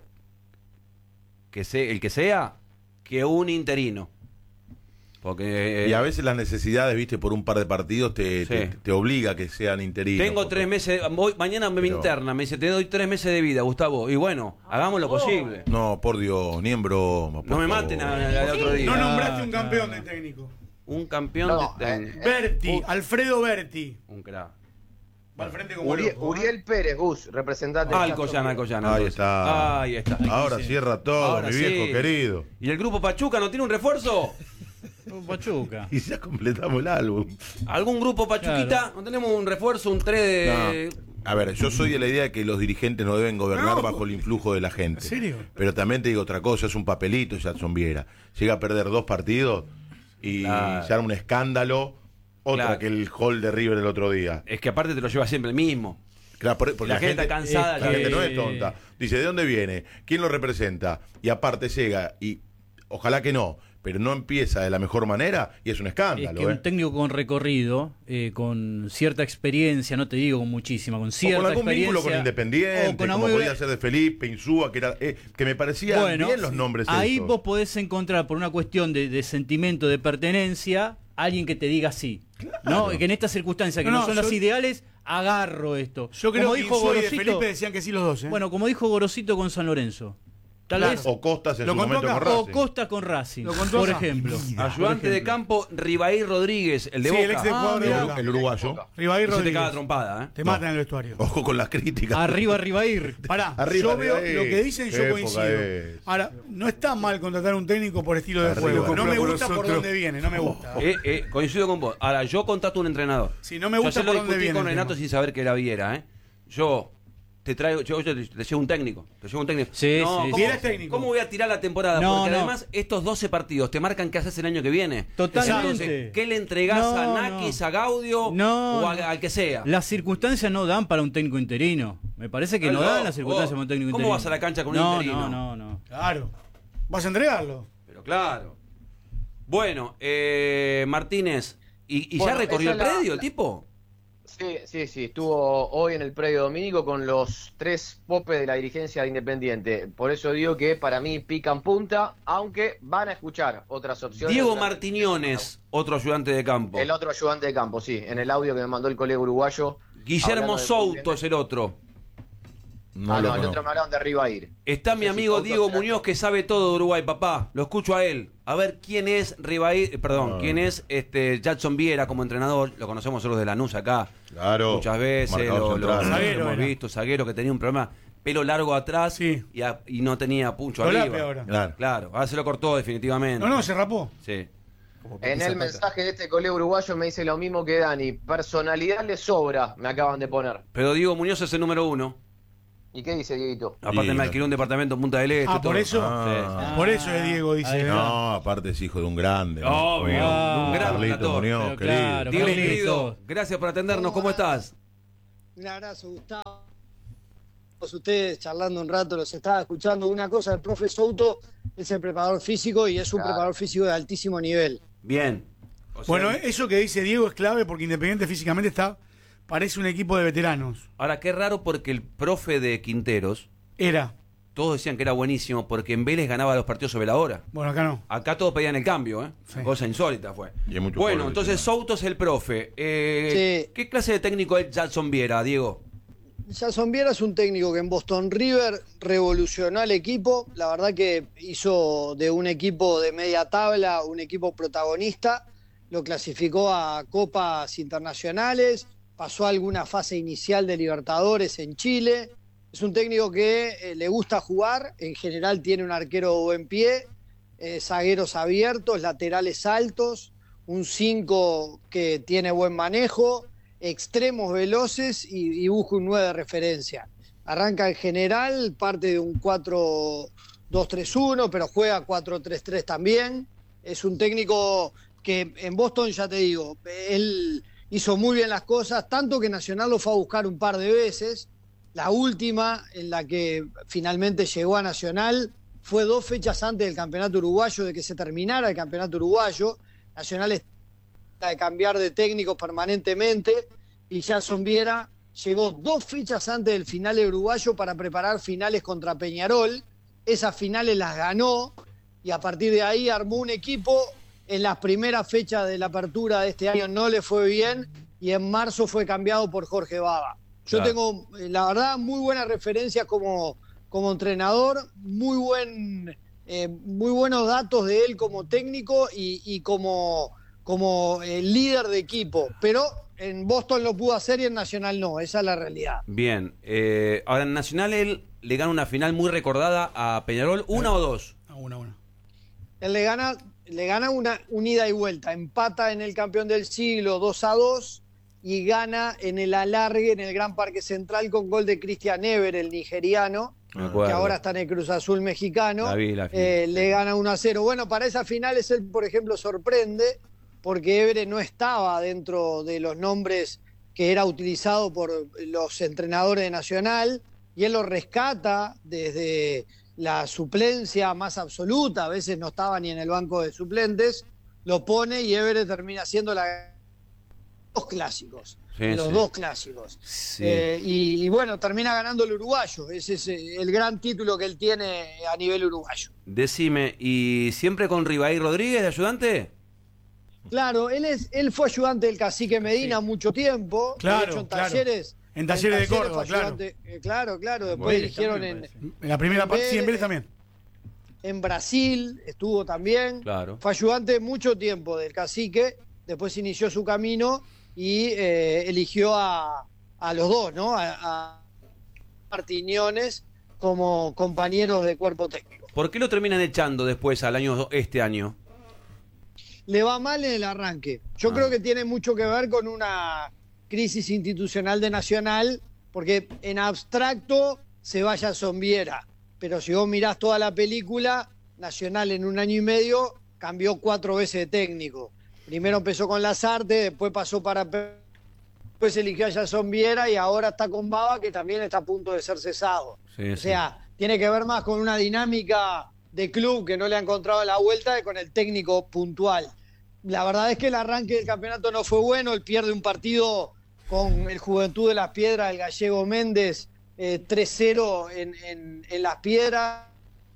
que sea, el que sea, que un interino. Porque eh, Y a veces las necesidades, viste, por un par de partidos te, Sí. te, te obliga a que sean interinos. tengo porque- tres meses, voy, mañana me Pero- interna, me dice, te doy tres meses de vida, Gustavo. Y bueno, hagamos lo posible. No, por Dios, ni en broma. por No me favor. maten al otro día. No nombraste un Ah, campeón claro. de técnico. Un campeón No, de eh, técnico. Berti, Uh. Alfredo Berti. Un crack. Va al frente como Uriel, loco, ¿eh? Uriel Pérez, Gus, representante. de Alcoyana, Alcoyana. Ahí entonces. está. Ahí está. Ahora cierra todo, Ahora mi sí. viejo querido. ¿Y el grupo Pachuca no tiene un refuerzo? Pachuca. Y ya completamos el álbum. ¿Algún grupo Pachuquita? Claro. ¿No tenemos un refuerzo, un tres de...? No. A ver, yo soy de la idea de que los dirigentes no deben gobernar No. bajo el influjo de la gente. ¿En serio? Pero también te digo otra cosa, es un papelito Jackson Viera. Llega a perder dos partidos y Claro. se arma un escándalo, otra Claro. que el hall de River el otro día. Es que aparte te lo lleva siempre el mismo. Claro, por- porque La gente está cansada La que- gente no es tonta. Dice, ¿de dónde viene? ¿Quién lo representa? Y aparte llega y ojalá que no, pero no empieza de la mejor manera y es un Es escándalo. que ¿eh? un técnico con recorrido, eh, con cierta experiencia, no te digo con muchísima, con O cierta con algún experiencia. vínculo con Independiente, o con como algún- podía ser de Felipe, Insúa, que, era, eh, que me parecían Bueno, bien los nombres ahí esos. vos podés encontrar, por una cuestión de, de sentimiento de pertenencia, alguien que te diga sí. ¿No? Que en estas circunstancias que No, no, no, son yo- las ideales, agarro esto. Yo creo como que dijo Insúa y de Gorosito, Felipe decían que sí los dos, ¿eh? bueno, como dijo Gorosito con San Lorenzo. Tal Claro. vez O Costas en Lo su contó momento acá. con o Racing. Costa con Racing, Lo contó por acá. ejemplo. Ayudante de campo, Ribaí Rodríguez, el de Sí, Boca. el ex de Ah, jugador de mirá. Boca. El uruguayo. Ribaí Ese te Rodríguez. caga trompada, ¿eh? Te matan en el vestuario. Ojo con las críticas. Arriba, Ribair. Pará, Arriba, yo veo arriba, lo que eh. dicen, Qué yo época coincido. es. Ahora, no está mal contratar un técnico por estilo de Arriba. juego. No me Por gusta por nosotros. dónde viene, no me gusta. Eh, eh, coincido con vos. Ahora, yo contrato un entrenador. Sí, no me Yo gusta ayer lo por dónde discutí viene con el Renato tema. sin saber que era Viera, ¿eh? Yo te traigo, yo, yo te, te llevo un técnico. Te llevo un técnico. Sí, no, sí, ¿cómo, sí. Viera es técnico. ¿Cómo voy a tirar la temporada? No, Porque no. además estos doce partidos te marcan qué haces el año que viene. Totalmente. Entonces, ¿qué le entregás No, a Nakis, no. a Gaudio No, o a- no. al que sea? Las circunstancias no dan para un técnico interino. Me parece que no Aló, dan las circunstancias vos, para un técnico ¿cómo interino. vas a la cancha con un no, interino? No, no, no. Claro. ¿Vas a entregarlo? Pero claro. Bueno, eh, Martínez, ¿y, y Bueno, ya recorrió el esa es la- predio el tipo? Sí, sí, sí, estuvo hoy en el predio Domínico con los tres popes de la dirigencia de Independiente. Por eso digo que para mí pican punta, aunque van a escuchar otras opciones. Diego Otras- Martiñones, otro ayudante de campo. El otro ayudante de campo, sí, en el audio que me mandó el colega uruguayo. Guillermo hablando de Souto Independiente. es el otro. No ah, lo no, el conozco. otro me hablaban de Ribair. Está mi Sí, sí, amigo Souto Diego será- Muñoz que sabe todo de Uruguay, papá. Lo escucho a él. A ver quién es Ribaí, perdón, Ah. quién es este Jackson Viera como entrenador. Lo conocemos nosotros de Lanús acá. Claro. Muchas veces Marcador lo, lo- central. lo Zaguero hemos era. visto, zaguero que tenía un problema, pelo largo atrás Sí. y, a- y no tenía puncho Solape arriba. ahora. Claro. Claro, ahora se lo cortó definitivamente. No, no, se rapó. Sí. Como En Pizza el Tata. mensaje de este colega uruguayo me dice lo mismo que Dani. Personalidad le sobra, me acaban de poner. Pero Diego Muñoz es el número uno. ¿Y qué dice Dieguito? Aparte Sí, me alquiló un departamento en Punta del Este. Ah, por todo. eso. Ah. Por eso es Diego, dice. Ahí No, aparte es hijo de un grande. ¿no? Obvio, Como un gran Carlito relator. Muñoz, Pero querido. claro, Diego, Carlitos. querido, gracias por atendernos. ¿Cómo estás? Un abrazo, Gustavo. Ustedes charlando un rato, los estaba escuchando. Una cosa, el profe Souto es el preparador físico y es un Claro. preparador físico de altísimo nivel. Bien. O sea, Bueno, eso que dice Diego es clave porque Independiente físicamente está, parece un equipo de veteranos. ahora qué raro porque el profe de Quinteros, Era. todos decían que era buenísimo porque en Vélez ganaba los partidos sobre la hora. Bueno, acá no. Acá todos pedían el cambio, ¿eh? Sí. Cosa insólita fue. Y hay muchos Bueno, jugadores entonces lesionados. Souto es el profe. Eh, Sí. ¿Qué clase de técnico es Jackson Viera, Diego? Jason Viera es un técnico que en Boston River revolucionó al equipo. La verdad que hizo de un equipo de media tabla un equipo protagonista. Lo clasificó a copas internacionales, pasó a alguna fase inicial de Libertadores en Chile. Es un técnico que eh, le gusta jugar, en general tiene un arquero de buen pie, eh, zagueros abiertos, laterales altos, un cinco que tiene buen manejo, extremos veloces y, y busca un nueve de referencia. Arranca en general, parte de un cuatro dos tres uno, pero juega cuatro tres tres también. Es un técnico que en Boston, ya te digo, él hizo muy bien las cosas, tanto que Nacional lo fue a buscar un par de veces. La última en la que finalmente llegó a Nacional fue dos fechas antes del campeonato uruguayo, de que se terminara el campeonato uruguayo. Nacional está de cambiar de técnico permanentemente y Jason Viera llegó dos fechas antes del final del uruguayo para preparar finales contra Peñarol. Esas finales las ganó y a partir de ahí armó un equipo. En las primeras fechas de la apertura de este año no le fue bien y en marzo fue cambiado por Jorge Baba. Yo Claro. tengo, eh, la verdad, muy buenas referencias como, como entrenador, muy, buen, eh, muy buenos datos de él como técnico y, y como, como eh, líder de equipo. Pero en Boston lo pudo hacer y en Nacional no, esa es la realidad. Bien. Eh, ahora en Nacional él le gana una final muy recordada a Peñarol. ¿Una o dos? A una, a una. Él le gana, le gana una, una ida y vuelta, empata en el campeón del siglo dos a dos y gana en el alargue en el Gran Parque Central con gol de Christian Ever, el nigeriano, Me que acuerdo. ahora está en el Cruz Azul mexicano. La vi, la vi. Eh, le gana uno a cero. Bueno, para esas finales él, por ejemplo, sorprende porque Ever no estaba dentro de los nombres que era utilizado por los entrenadores de Nacional y él lo rescata desde la suplencia más absoluta, a veces no estaba ni en el banco de suplentes, lo pone y Everett termina siendo la dos clásicos, Sí, los sí. dos clásicos. Sí. Eh, y, y bueno, termina ganando el uruguayo, ese es eh, el gran título que él tiene a nivel uruguayo. Decime, ¿y siempre con Ribaí Rodríguez de ayudante? Claro, él es, él fue ayudante del Cacique Medina mucho tiempo, Claro, de hecho en claro. Talleres. En Talleres de Córdoba, fue claro. ayudante, eh, claro, claro, después Vélez dirigieron también, en, parece. En la primera En parte, sí, en Vélez- Vélez también. en Brasil, estuvo también. Claro. Fue ayudante mucho tiempo del Cacique, después inició su camino y eh, eligió a, a los dos, ¿no? A, a Martiñones como compañeros de cuerpo técnico. ¿Por qué lo terminan echando después al año este año? Le va mal en el arranque. Yo Ah. creo que tiene mucho que ver con una crisis institucional de Nacional, porque en abstracto se vaya a Sombiera, pero si vos mirás toda la película, Nacional en un año y medio cambió cuatro veces de técnico. Primero empezó con Lazarte, después pasó para... Pe- Después eligió a Jason Viera y ahora está con Baba, que también está a punto de ser cesado. Sí, O sí. sea, tiene que ver más con una dinámica de club que no le ha encontrado la vuelta que con el técnico puntual. La verdad es que el arranque del campeonato no fue bueno, él pierde un partido con el Juventud de Las Piedras, el gallego Méndez, eh, tres cero en, en, en Las Piedras,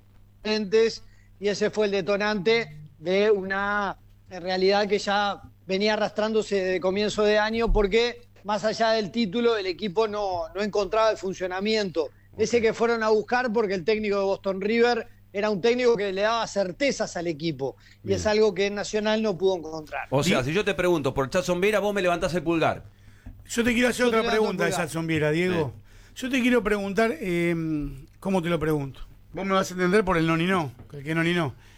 y ese fue el detonante de una realidad que ya venía arrastrándose desde comienzo de año, porque más allá del título, el equipo no, no encontraba el funcionamiento. Ese que fueron a buscar porque el técnico de Boston River era un técnico que le daba certezas al equipo. Y es algo que en Nacional no pudo encontrar. O sea, si yo te pregunto por Jackson Viera, vos me levantás el pulgar. Yo te quiero hacer Yo te otra levanto pregunta de el pulgar. Jackson Viera, Diego. Yo te quiero preguntar, eh, ¿cómo te lo pregunto? Vos me vas a entender por el no ni no, el que no ni no.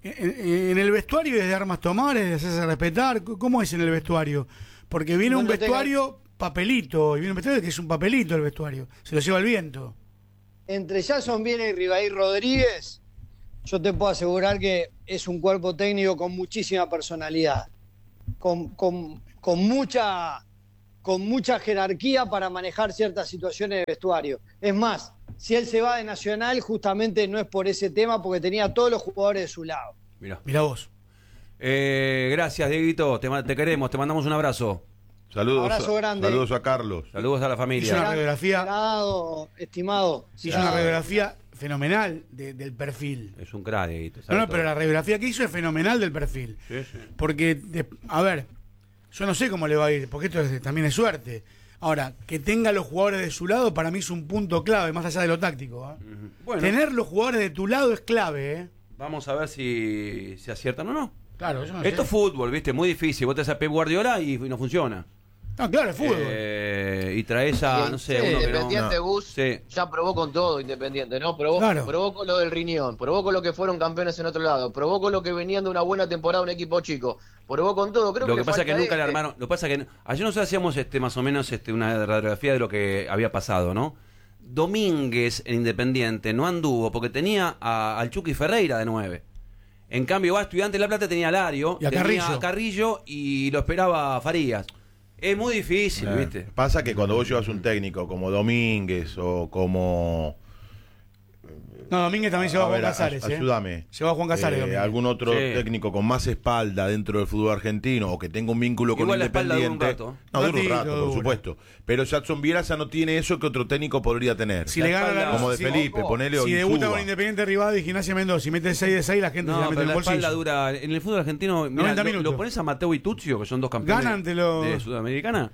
En, en el vestuario es de armas tomar, es de hacerse respetar. ¿Cómo es en el vestuario? Porque viene Bueno, un vestuario papelito, y viene un vestuario que es un papelito el vestuario. Se lo lleva el viento. Entre Jacksonville y Ribaí Rodríguez, yo te puedo asegurar que es un cuerpo técnico con muchísima personalidad, con, con, con, mucha, con mucha jerarquía para manejar ciertas situaciones de vestuario. Es más, si él se va de Nacional, justamente no es por ese tema, porque tenía a todos los jugadores de su lado. Mirá. Mirá vos. Eh, gracias, Dieguito. Te, te queremos, te mandamos un abrazo. Saludos, Abrazo a, grande. saludos a Carlos. Saludos a la Hizo familia. una radiografía, Dado, estimado. hizo una radiografía fenomenal de- del perfil. Es un crack, Dieguito. No, sabe no, todo. pero la radiografía que hizo es fenomenal del perfil. Sí, sí. Porque, de- a ver, yo no sé cómo le va a ir, porque esto es- también es suerte. Ahora, que tenga los jugadores de su lado para mí es un punto clave, más allá de lo táctico. ¿eh? Ujú. Bueno, Tener los jugadores de tu lado es clave, ¿eh? vamos a ver si, si aciertan o no. Claro, yo no Esto es sé. fútbol, ¿viste? Muy difícil. Vos te haces Pep Guardiola y, y no funciona. No, claro, es fútbol. Eh, y traes a, no sé, Sí, uno que no... Independiente, no. Gus, Sí. ya probó con todo Independiente, ¿no? Probó, Claro. probó con lo del riñón, probó con lo que fueron campeones en otro lado, probó con lo que venían de una buena temporada un equipo chico, probó con todo. Creo Lo que, que le pasa es que falta nunca le este. armaron. Lo que pasa es que ayer nosotros hacíamos este más o menos este una radiografía de lo que había pasado, ¿no? Domínguez en Independiente no anduvo porque tenía a- al Chucky Ferreira de nueve. En cambio, va a Estudiante de La Plata, tenía a Lario, Y a tenía Carrillo. a Carrillo y lo esperaba Farías. Es muy difícil, Eh, ¿viste? Pasa que cuando vos llevas un técnico como Domínguez o como... No, Domínguez también lleva a A Juan ver, Casares, a- ¿eh? ayúdame. Lleva a Juan Casares, Eh, Domínguez. algún otro Sí. técnico con más espalda dentro del fútbol argentino o que tenga un vínculo con Igual la espalda dura un Independiente. rato. No, dura un Ratito rato, por dura. supuesto. Pero Jackson Bielsa no tiene eso que otro técnico podría tener. Si La le gana espalda- la Como de si- Felipe, ponele Si o debuta Insúa. con Independiente Rivadavia y Gimnasia Mendoza y mete seis de seis, la gente se No, la mete pero en la el espalda bolsillo. dura. En el fútbol argentino, mirá, noventa lo, minutos. lo pones a Mateo y Tuccio, que son dos campeones Ganan, te lo- de Sudamericana.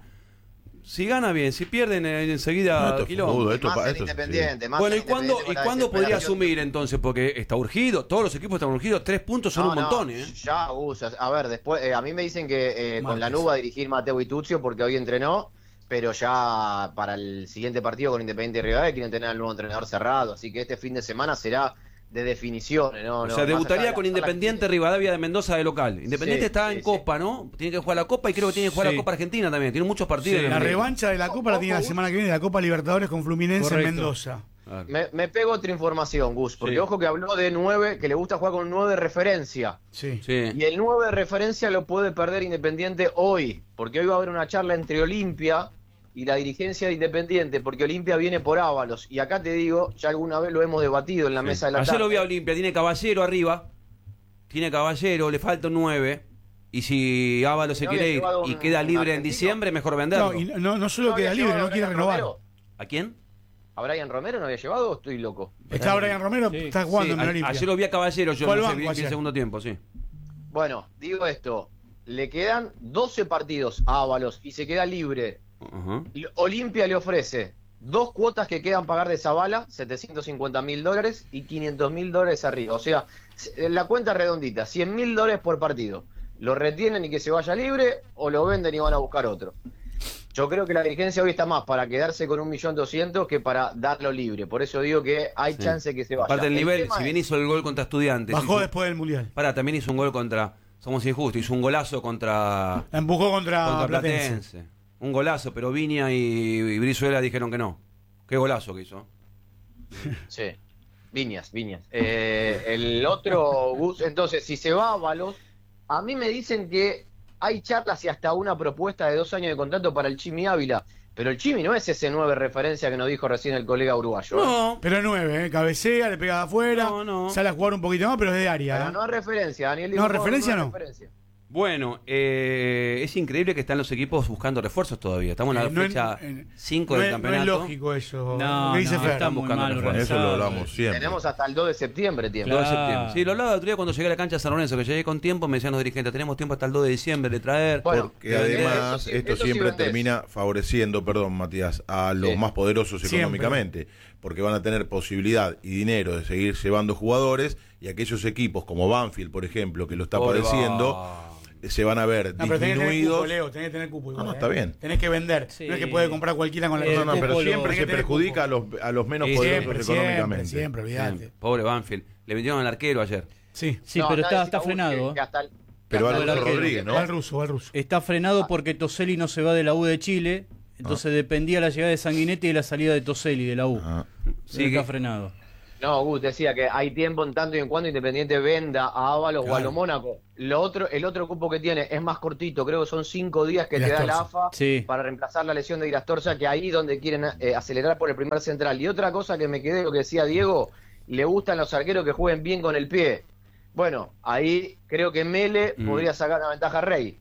Si gana bien, si pierden eh, enseguida No, esto es quilombo. fútbol, esto Más pa- en esto- Independiente, más Bueno, en ¿y cuándo, Independiente ¿y con la cuándo podría desesperación. asumir entonces? Porque está urgido, todos los equipos están urgidos, tres puntos son No, un no, montón, ¿eh? Ya, Gus, a ver, después, eh, a mí me dicen que eh, con la Martes. nube va a dirigir Mateo Ituccio porque hoy entrenó, pero ya para el siguiente partido con Independiente y Rivadavia quieren tener al nuevo entrenador cerrado, así que este fin de semana será de definiciones, ¿no? O no, sea, más debutaría allá de con la- Independiente Rivadavia de Mendoza de local. Independiente Sí, está sí, en sí. Copa, ¿no? Tiene que jugar la Copa y creo que tiene que jugar Sí. la Copa Argentina también. Tiene muchos partidos. Sí. en La el- revancha de la Copa la tiene la Ojo, semana que viene, la Copa Libertadores con Fluminense Correcto. en Mendoza. Ah, Me, me pego otra información, Gus, porque Sí. ojo que habló de nueve, que le gusta jugar con un nueve de referencia. Sí. Sí. Y el nueve de referencia lo puede perder Independiente hoy, porque hoy va a haber una charla entre Olimpia y la dirigencia de Independiente, porque Olimpia viene por Ábalos. Y acá te digo, ya alguna vez lo hemos debatido en la mesa de la Ayer tarde. lo vi a Olimpia, tiene Caballero arriba. Tiene Caballero, le falta un nueve. Y si Ábalos se ¿No quiere había ir llevado y un queda libre en argentino? diciembre, mejor venderlo. No, y no, no solo ¿No queda había libre, llevado no a quiere Brian renovar. Romero? ¿A quién? ¿A Brian Romero no había llevado o estoy loco? Está Brian Romero, Sí. está jugando Sí, en a- el Olimpia. ayer lo vi a Caballero, yo Fue al no sé banco bien qué ayer. segundo tiempo, sí. Bueno, digo esto, le quedan doce partidos a Ábalos y se queda libre. Ajá. Y Olimpia le ofrece dos cuotas que quedan pagar de Zavala, setecientos cincuenta mil dólares y quinientos mil dólares arriba. O sea, s- la cuenta redondita, cien mil dólares por partido. ¿Lo retienen y que se vaya libre o lo venden y van a buscar otro? Yo creo que la dirigencia hoy está más para quedarse con un millón doscientos que para darlo libre. Por eso digo que hay Sí. chance que se vaya. Aparte del El nivel, tema si es- bien hizo el gol contra Estudiantes. Bajó hizo- después del Mundial. Pará, también hizo un gol contra. Somos injustos, hizo un golazo contra. La empujó contra, contra Platense. Platense. Un golazo, pero Viña y, y Brizuela dijeron que no. Qué golazo que hizo. Sí, Viñas, Viñas. Eh, el otro, Gus, entonces, si se va a Ábalos, a mí me dicen que hay charlas y hasta una propuesta de dos años de contrato para el Chimi Ávila, pero el Chimi no es ese nueve referencia que nos dijo recién el colega uruguayo. ¿eh? No, Pero es nueve, ¿eh? Cabecea, le pega de afuera, No, no. sale a jugar un poquito más, pero es de área. Pero ¿eh? no es referencia, Daniel. No, dijo, referencia es no. referencia. bueno, eh, es increíble que están los equipos buscando refuerzos todavía. Estamos en la Eh, no es- fecha eh, cinco no del es- campeonato. No es lógico eso. No, lo que dice no, Fer. está muy buscando mal refuerzos. Eso lo organizado. hablamos siempre. Tenemos hasta el dos de septiembre tiempo. dos de Claro. septiembre. Sí, lo hablaba el otro día cuando llegué a la cancha de San Lorenzo, que llegué con tiempo, me decían los dirigentes, tenemos tiempo hasta el dos de diciembre de traer. Bueno, Que además eso sí, esto eso sí siempre vendés. termina favoreciendo, perdón Matías, a los Sí. más poderosos Siempre. económicamente, porque van a tener posibilidad y dinero de seguir llevando jugadores y aquellos equipos como Banfield, por ejemplo, que lo está Pobre padeciendo, Banfield. se van a ver No, pero tenés que tener disminuidos. cupo, Leo, tenés que tener cupo igual, No, no, ¿eh? está bien. Tenés que vender. Sí. No es que puede comprar cualquiera con la Eh, No, no, cupo pero lo- siempre tenés se que tener perjudica a cupo. los, a los menos Sí, poderosos Siempre, siempre, económicamente. siempre, olvidate. Pobre Banfield. Le vendieron al arquero ayer. Sí. Sí, No, pero nada, está, decía está Gus frenado. que- que hasta el- Pero que hasta Alberto el arquero Rodríguez, que ¿no? Va al ruso, va al ruso. Está frenado porque Toselli no se va de la U de Chile, entonces dependía la llegada de Sanguinetti y la salida de Toselli de la U. Ah. Sí, está que- frenado. No, Gus decía que hay tiempo en tanto y en cuando Independiente venda a Ábalos o a lo Mónaco. Lo otro, el otro cupo que tiene es más cortito, creo que son cinco días que te da la A F A Sí. para reemplazar la lesión de Irastorza, que ahí donde quieren eh, acelerar por el primer central. Y otra cosa que me quedé, lo que decía Diego, le gustan los arqueros que jueguen bien con el pie. Bueno, ahí creo que Mele Mm. podría sacar una ventaja a Rey.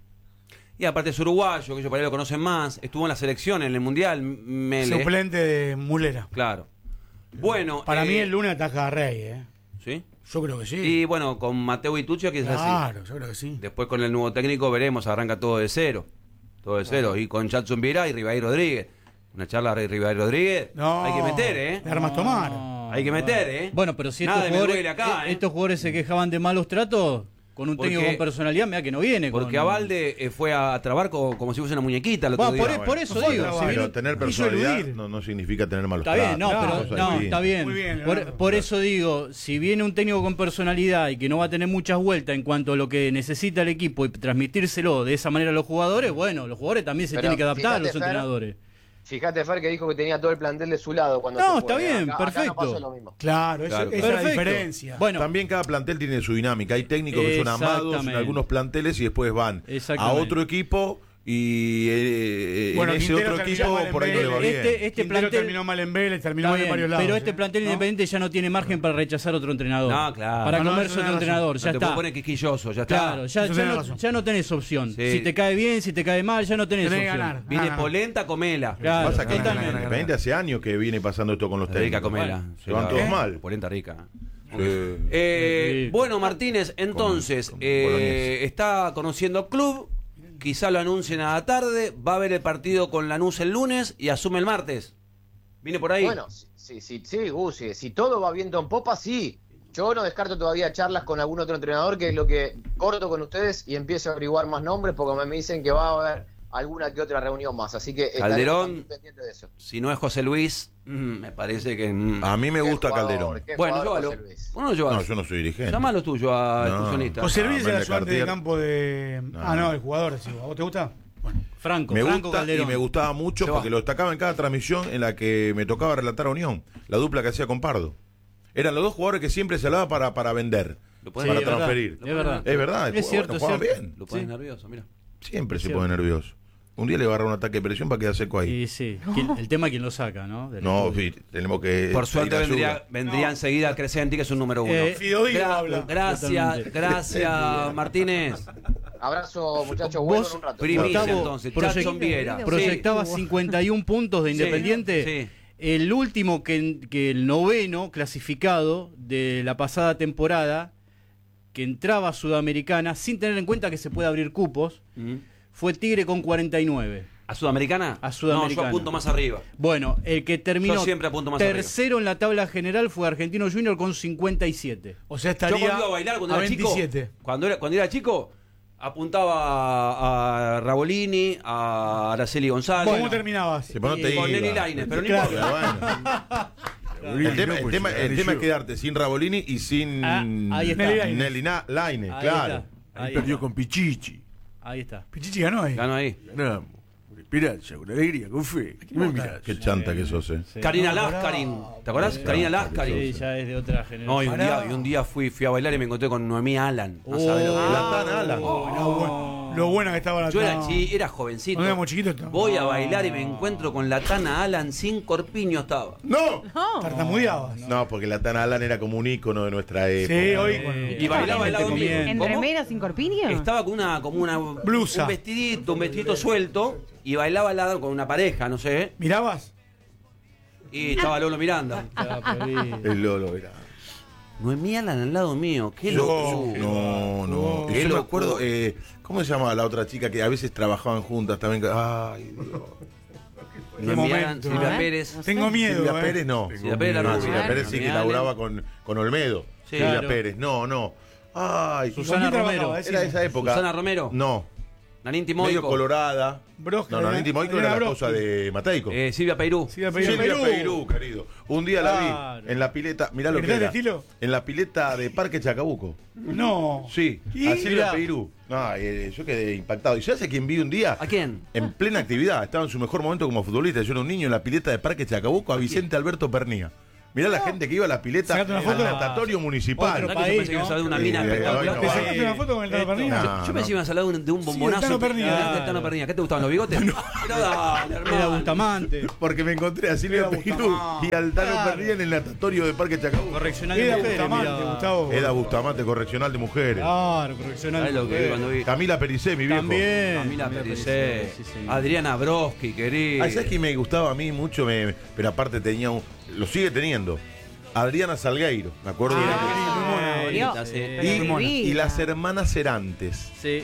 Y aparte es uruguayo, que ellos por ahí lo conocen más. Estuvo en la selección, en el Mundial, Mele. Suplente de Mulera. Claro. Bueno. Para eh, mí el lunes ataca a Rey, ¿eh? ¿Sí? Yo creo que sí. Y bueno, con Mateo Ituccio quizás sí. Claro, yo creo que sí. Después con el nuevo técnico veremos, arranca todo de cero. Todo de cero. Y con Jadson Viera y Ribay Rodríguez. Una charla de Ribay Rodríguez. No. Hay que meter, ¿eh? De armas tomar. No, Hay que meter, ¿eh? Bueno, pero si Nada estos de me jugadores, duele acá, eh, ¿eh? estos jugadores se quejaban de malos tratos, con un Porque- técnico con personalidad, mira que no viene. Porque con... Avalde eh, fue a trabar como, como si fuese una muñequita el otro Bueno, día. por, por eso No fue digo, trabajo. si Pero viene- tener Hizo personalidad eludir. no, no significa tener malos Está bien, no, tratos, pero cosas no, así. está bien. Muy bien, por, Leonardo. por eso digo, si viene un técnico con personalidad y que no va a tener muchas vueltas en cuanto a lo que necesita el equipo y transmitírselo de esa manera a los jugadores, bueno, los jugadores también se Pero tienen que adaptar a fíjate, los Fer, entrenadores. Fíjate, Fer, que dijo que tenía todo el plantel de su lado cuando No, se fue, está ¿eh? bien, Acá- acá perfecto. no pasó lo mismo. Claro, eso- Claro, esa es la Perfecto. diferencia. Bueno, También cada plantel tiene su dinámica. Hay técnicos que son amados en Exactamente. algunos planteles y después van a Exactamente. otro equipo y eh, Bueno, en ese Quintero otro terminó equipo mal en por ahí no le va Vélez. bien. Este, este Quintero plantel terminó mal en Vélez, terminó está mal en bien, varios lados. pero este ¿eh? plantel ¿No? independiente ya no tiene margen para rechazar otro entrenador. No, claro. Para No, no, comerse eso otro tenés entrenador, No ya te está. puedes poner quisquilloso, ya está. Claro, ya, Eso ya, tenés no, razón. ya no tenés opción. Sí. Si te cae bien, si te cae mal, ya no tenés, Tenés que opción. ganar. Viene Ah, polenta, comela. Claro, Pasa que en totalmente. Independiente hace años que viene pasando esto con los Rica técnicos. comela. Bueno, Sí, se van la- todos ¿Eh? mal. Polenta rica. Sí. Eh, Sí. bueno, Martínez, entonces, con eh, Boloñesa. está conociendo club, quizá lo anuncien a la tarde, va a ver el partido con Lanús el lunes y asume el martes. ¿Viene por ahí? Bueno, sí, sí, sí, Gus, sí, si todo va viento en popa, sí. Yo no descarto todavía charlas con algún otro entrenador, que es lo que corto con ustedes y empiezo a averiguar más nombres, porque me dicen que va a haber alguna que otra reunión más. Así que estaremos Calderón. también pendientes de eso. Si no es José Luis, mm, me parece que... mm. A mí me Qué gusta jugador, Calderón. qué Bueno, jugador, llévalo. José Luis. Bueno, llévalo. No, yo no soy dirigente. Llámalo tuyo a No. excursionista. José Luis Ah, es el Méndez ayudante de Cartier. campo de. No. Ah, no, el jugador, sí. ¿A vos te gusta? Bueno. Franco, Me Franco gusta Calderón. y me gustaba mucho Se porque va. lo destacaba en cada transmisión en la que me tocaba relatar a Unión, la dupla que hacía con Pardo. Eran los dos jugadores que siempre se hablaba para, para vender, Lo para pones- es verdad, transferir. es verdad. Es verdad, Es cierto, jugaban es cierto. bien. Lo pones Sí. nervioso, mira. Siempre se cierto. pone nervioso. Un día le va a agarrar un ataque de presión para quedar seco ahí. Y sí, ¿quién- el tema es quién lo saca, ¿no? Del No, estudio. sí, tenemos que. Por suerte pedir vendría, ayuda. vendría enseguida Crescenti, que es un número uno. Eh, Fido Diego Gra- habla. gracias, Totalmente. gracias, Martínez. Abrazo, muchachos. Vuelvo Vos, en un rato. Primicia, Gustavo, entonces. proyec- Jackson Viera. Proyectaba Sí. cincuenta y uno puntos de Sí, Independiente. sí. El último, que, que el noveno clasificado de la pasada temporada, que entraba a Sudamericana, sin tener en cuenta que se puede abrir cupos, Mm. fue Tigre con cuarenta y nueve. ¿A Sudamericana? A Sudamericana. No, yo apunto más arriba. Bueno, el que terminó Yo siempre apunto más tercero en la tabla general fue Argentino Junior con cincuenta y siete. O sea, Yo estaría cuando iba a bailar, cuando a era chico, veintisiete. cuando era, cuando era chico, apuntaba a, a Rabolini, a Araceli González. ¿Cómo terminabas? Sí, pero no y te con iba. Nelly Lainez, pero no Claro. importa. Pero bueno. El tema, el tema- el tema es quedarte sin Rabolini y sin Ah, ahí está. Nelly Lainez. Nelly Na- Lainez, Ahí claro. está, Ahí ahí perdió está, con Pichichi. ahí está. Pichichi ganó ahí. Ganó ahí. Ganamos. Con esperanza, con alegría, con fe. ¿Qué me mirás? Qué chanta que sos, eh. Sí. Karina No, Lascarin. pará. ¿Te acordás? Karina Sí, Lascarin. ya es de otra generación. No, y un, día, Pará. y un día fui, fui a bailar y me encontré con Noemí Alan. No Oh. sabés lo que era. La Tana Alan. Oh, no, bueno, lo buena que estaba la Yo era, no. sí, era jovencito. Cuando éramos chiquitos estaba. Voy a bailar y me encuentro con la Tana Alan sin corpiño estaba. ¡No! Tartamudeabas. No, porque la Tana Alan era como un ícono de nuestra época. Sí, hoy Eh, con- Y bailaba al lado mío. comiendo. ¿En ¿Cómo? remera sin corpiño? Estaba con una, como una Blusa. un vestidito, un vestidito suelto y bailaba al lado con una pareja, no sé. ¿Mirabas? Y estaba Lolo Miranda. Ah, pero vi- El Lolo era. Noemí Alan al lado mío, qué Yo- locura. no, no. Qué Yo me locura. acuerdo, eh, ¿cómo se llama la otra chica que a veces trabajaban juntas también? Ay, Dios. Noemí Alan, momento, Silvia ¿eh? Pérez. Tengo miedo. Silvia eh. Pérez no. Silvia Pérez la No, rubia. Silvia Pérez sí que Noemí Alan. laburaba con, con Olmedo. Sí. Silvia Claro. Pérez, no, no. Ay, Susana ¿Con quién Romero. trabajaba? era de esa época. Susana Romero. No, Nanín medio Timoico. colorada. Broski, no, no, Nanín Timoico era la Broski. esposa de Mateico. Eh, Silvia Peirú. Sí, de Perú. Silvia Peirú, querido. Un día la Claro. vi en la pileta, mirá lo que ¿Gritás de era. estilo? En la pileta de Parque Chacabuco. No. Sí, ¿Y? a Silvia Mirá. Peirú. No, eh, yo quedé impactado. ¿Y sabes a quién vi un día? ¿A quién? En plena actividad, estaba en su mejor momento como futbolista. Yo era un niño en la pileta de Parque Chacabuco, a Vicente Alberto Pernía. Mirá la gente que iba a la pileta ¿Sacate una al foto? natatorio municipal. Otro ¿Sabés que yo pensé que ibas a hablar de una Sí, mina eh, espectacular? no, ¿Te no, sacaste eh, una foto con el Tano Pernilla? No, Yo pensé que ibas a hablar de un, de un Sí, bombonazo. el Tano Pernilla. Ah, del Tano Pernilla. ¿Qué te gustaban, los bigotes? Pero dale, Era hermano. Bustamante. Porque me encontré a Silvia Era Peirú Bustamante. y al Tano Claro. Pernía en el natatorio de Parque Chacabuco. Correccional de Era mujeres. Bustamante, mirá. Gustavo. Era Bustamante Correccional de Mujeres. Claro, correccional ¿Sabés de lo que vi mujeres. cuando vi? Camila Pericé, mi viejo. También. Camila Pericé. sí, señor. Adriana Broski, querido. Ay, ¿sabes quién me gustaba a mí mucho? Me- pero aparte tenía un. Lo sigue teniendo. Adriana Salgueiro, me acuerdo de Ah, Eh, bonita, sí. ella. Y, y las hermanas Cerantes. Sí.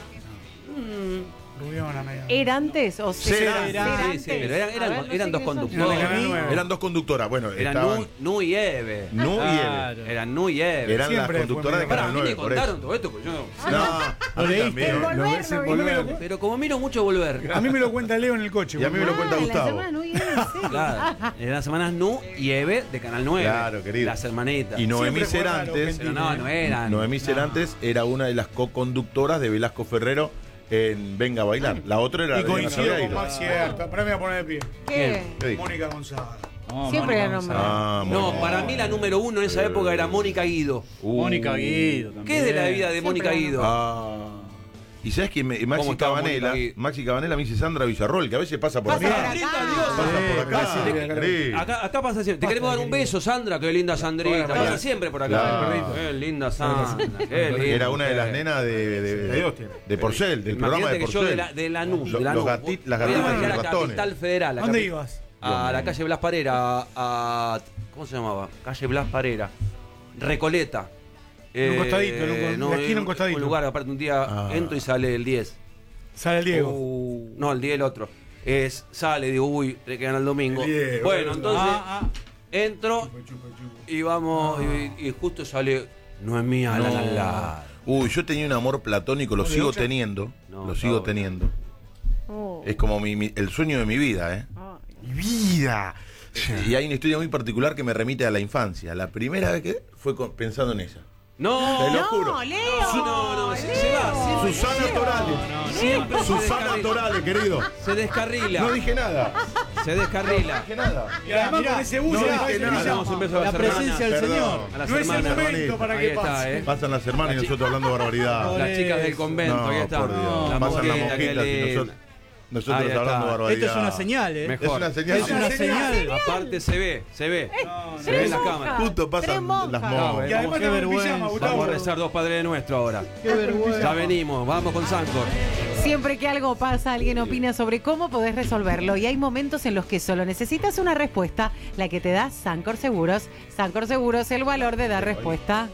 Rubiona, medio. ¿Erantes o Cerantes. Sí, sí, pero eran, eran- A ver, no eran sé dos qué son. conductores. No, Canal nueve. Eran dos conductoras. Bueno, Eran estaban. Nu, Nu y Eve. Nu y Eve. Claro. Eran Nu y Eve. Eran Siempre las fue conductoras de medio- Pará, a Canal mí me nueve, por contaron eso. todo esto, pues yo. No, a mí leíste? también. En Volver, Lo lo ves en vi. Volver. Pero como miro mucho volver. A mí me lo cuenta Leo en el coche. Y a mí me lo cuenta Ah, las Gustavo. hermanas Núñez, sí. Claro. Eran las hermanas Nu y Eve de Canal nueve. Claro, querido. Las hermanitas. Y Noemí Siempre fue raro, Cerantes. Pero no, no eran. Noemí Cerantes era una de las co-conductoras de Velasco Ferrero en Venga a Bailar. La otra era Y Adriana coincido con Salgueiro. Maxi Herta. Para mí me voy a poner de pie. ¿Qué? ¿Qué dijo? Mónica González. No, Siempre Mónica era González. Ah, No, Mónica. para mí la número uno en esa época era Mónica Guido. Uh. Mónica Guido también. ¿Qué es de la vida de Siempre Mónica ganó. Guido? Ah. Y sabes que me- Maxi ¿Cómo estaba Cabanela, Mónica Guido? Maxi Cabanela me dice Sandra Villarroel, que a veces pasa por Pasa acá. por acá. Pasa por acá. Sí. Sí. Acá, acá pasa siempre. Te queremos dar un beso, Sandra. Qué linda Sandrita. Hola, Pasa siempre por acá. Claro. Qué linda Sandra. Qué linda Era una de las mujer. nenas de, de, de, de Porcel, del programa de Imagínate que yo de Porcel. la, de Lanús, Los- de Lanús. los gati- las Voy a gatitas y viajar los a ratones. Capital Federal. ¿A a dónde capi- ibas? A la calle Blas Parera. A, a- ¿Cómo se llamaba? Calle Blas Parera. Recoleta. En un costadito, en un co- en la esquina, un costadito. Un lugar, aparte, un día Ah. entro y sale el diez. Sale el Diego. Uh, no, el diez el otro. Es, sale, digo, uy, le quedan al domingo. El diez, Bueno, bueno. entonces Ah, ah. entro y vamos, y, y justo sale Noemí Alan al lado. Uy, yo tenía un amor platónico, lo ¿De sigo ocho? teniendo. No, Lo sigo no, teniendo. Oh. Es como mi, mi- el sueño de mi vida, ¿eh? Mi vida. Y hay una historia muy particular que me remite a la infancia. La primera vez que fue con- pensando en ella. No, Te lo No, juro. Leo. Sí, no, no, se, se va, siempre, Susana Torales. siempre se Susana descarrila. Torales, querido. Se descarrila. No dije nada. Se descarrila. No dije nada. Y además Mirá, con ese bus no se dije parece nada. Villa. Damos un beso a La las hermanas. presencia del Perdón. Señor. A las No es el hermanas. momento para Ahí que está, pase. ¿eh? Pasan las hermanas y nosotros hablando barbaridad. Las chicas del convento, No, ahí está. por Dios. La Pasan las moqueta, qué mosquitas y linda. nosotros, nosotros Ahí está. hablando barbaridad. Esto es una señal, ¿eh? Mejor. Es una señal. Es una señal. Aparte se ve, se ve. No, Se ve en las cámaras. Justo Tres pasan monjas. las No, monjas. güey. Y además Qué tenemos el vergüenza. pijama, Gustavo. Vamos a rezar dos Padres Nuestros ahora. Qué vergüenza. Ya venimos, vamos con Sancor. Siempre que algo pasa, alguien opina sobre cómo podés resolverlo y hay momentos en los que solo necesitas una respuesta, la que te da Sancor Seguros. Sancor Seguros, el valor de dar respuesta.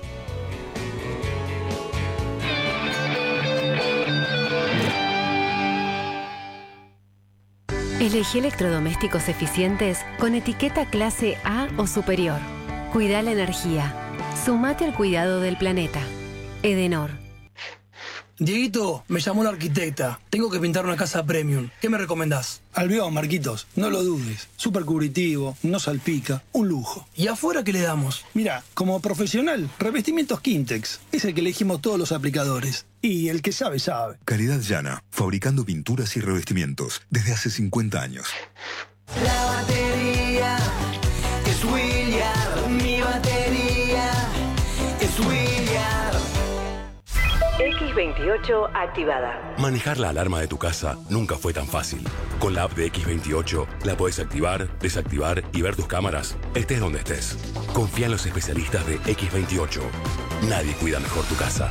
Elegí electrodomésticos eficientes con etiqueta clase A o superior. Cuida la energía. Sumate al cuidado del planeta. Edenor. Dieguito, me llamó la arquitecta. Tengo que pintar una casa premium. ¿Qué me recomendás? Albión, Marquitos. No lo dudes. Súper cubritivo, no salpica. Un lujo. ¿Y afuera qué le damos? Mira, como profesional, revestimientos Quintex. Es el que elegimos todos los aplicadores. Y el que sabe, sabe. Calidad Llana, fabricando pinturas y revestimientos desde hace cincuenta años. La batería es William, mi batería es William. X veintiocho activada. Manejar la alarma de tu casa nunca fue tan fácil. Con la app de X veintiocho la podés activar, desactivar y ver tus cámaras, estés donde estés. Confía en los especialistas de X veintiocho. Nadie cuida mejor tu casa.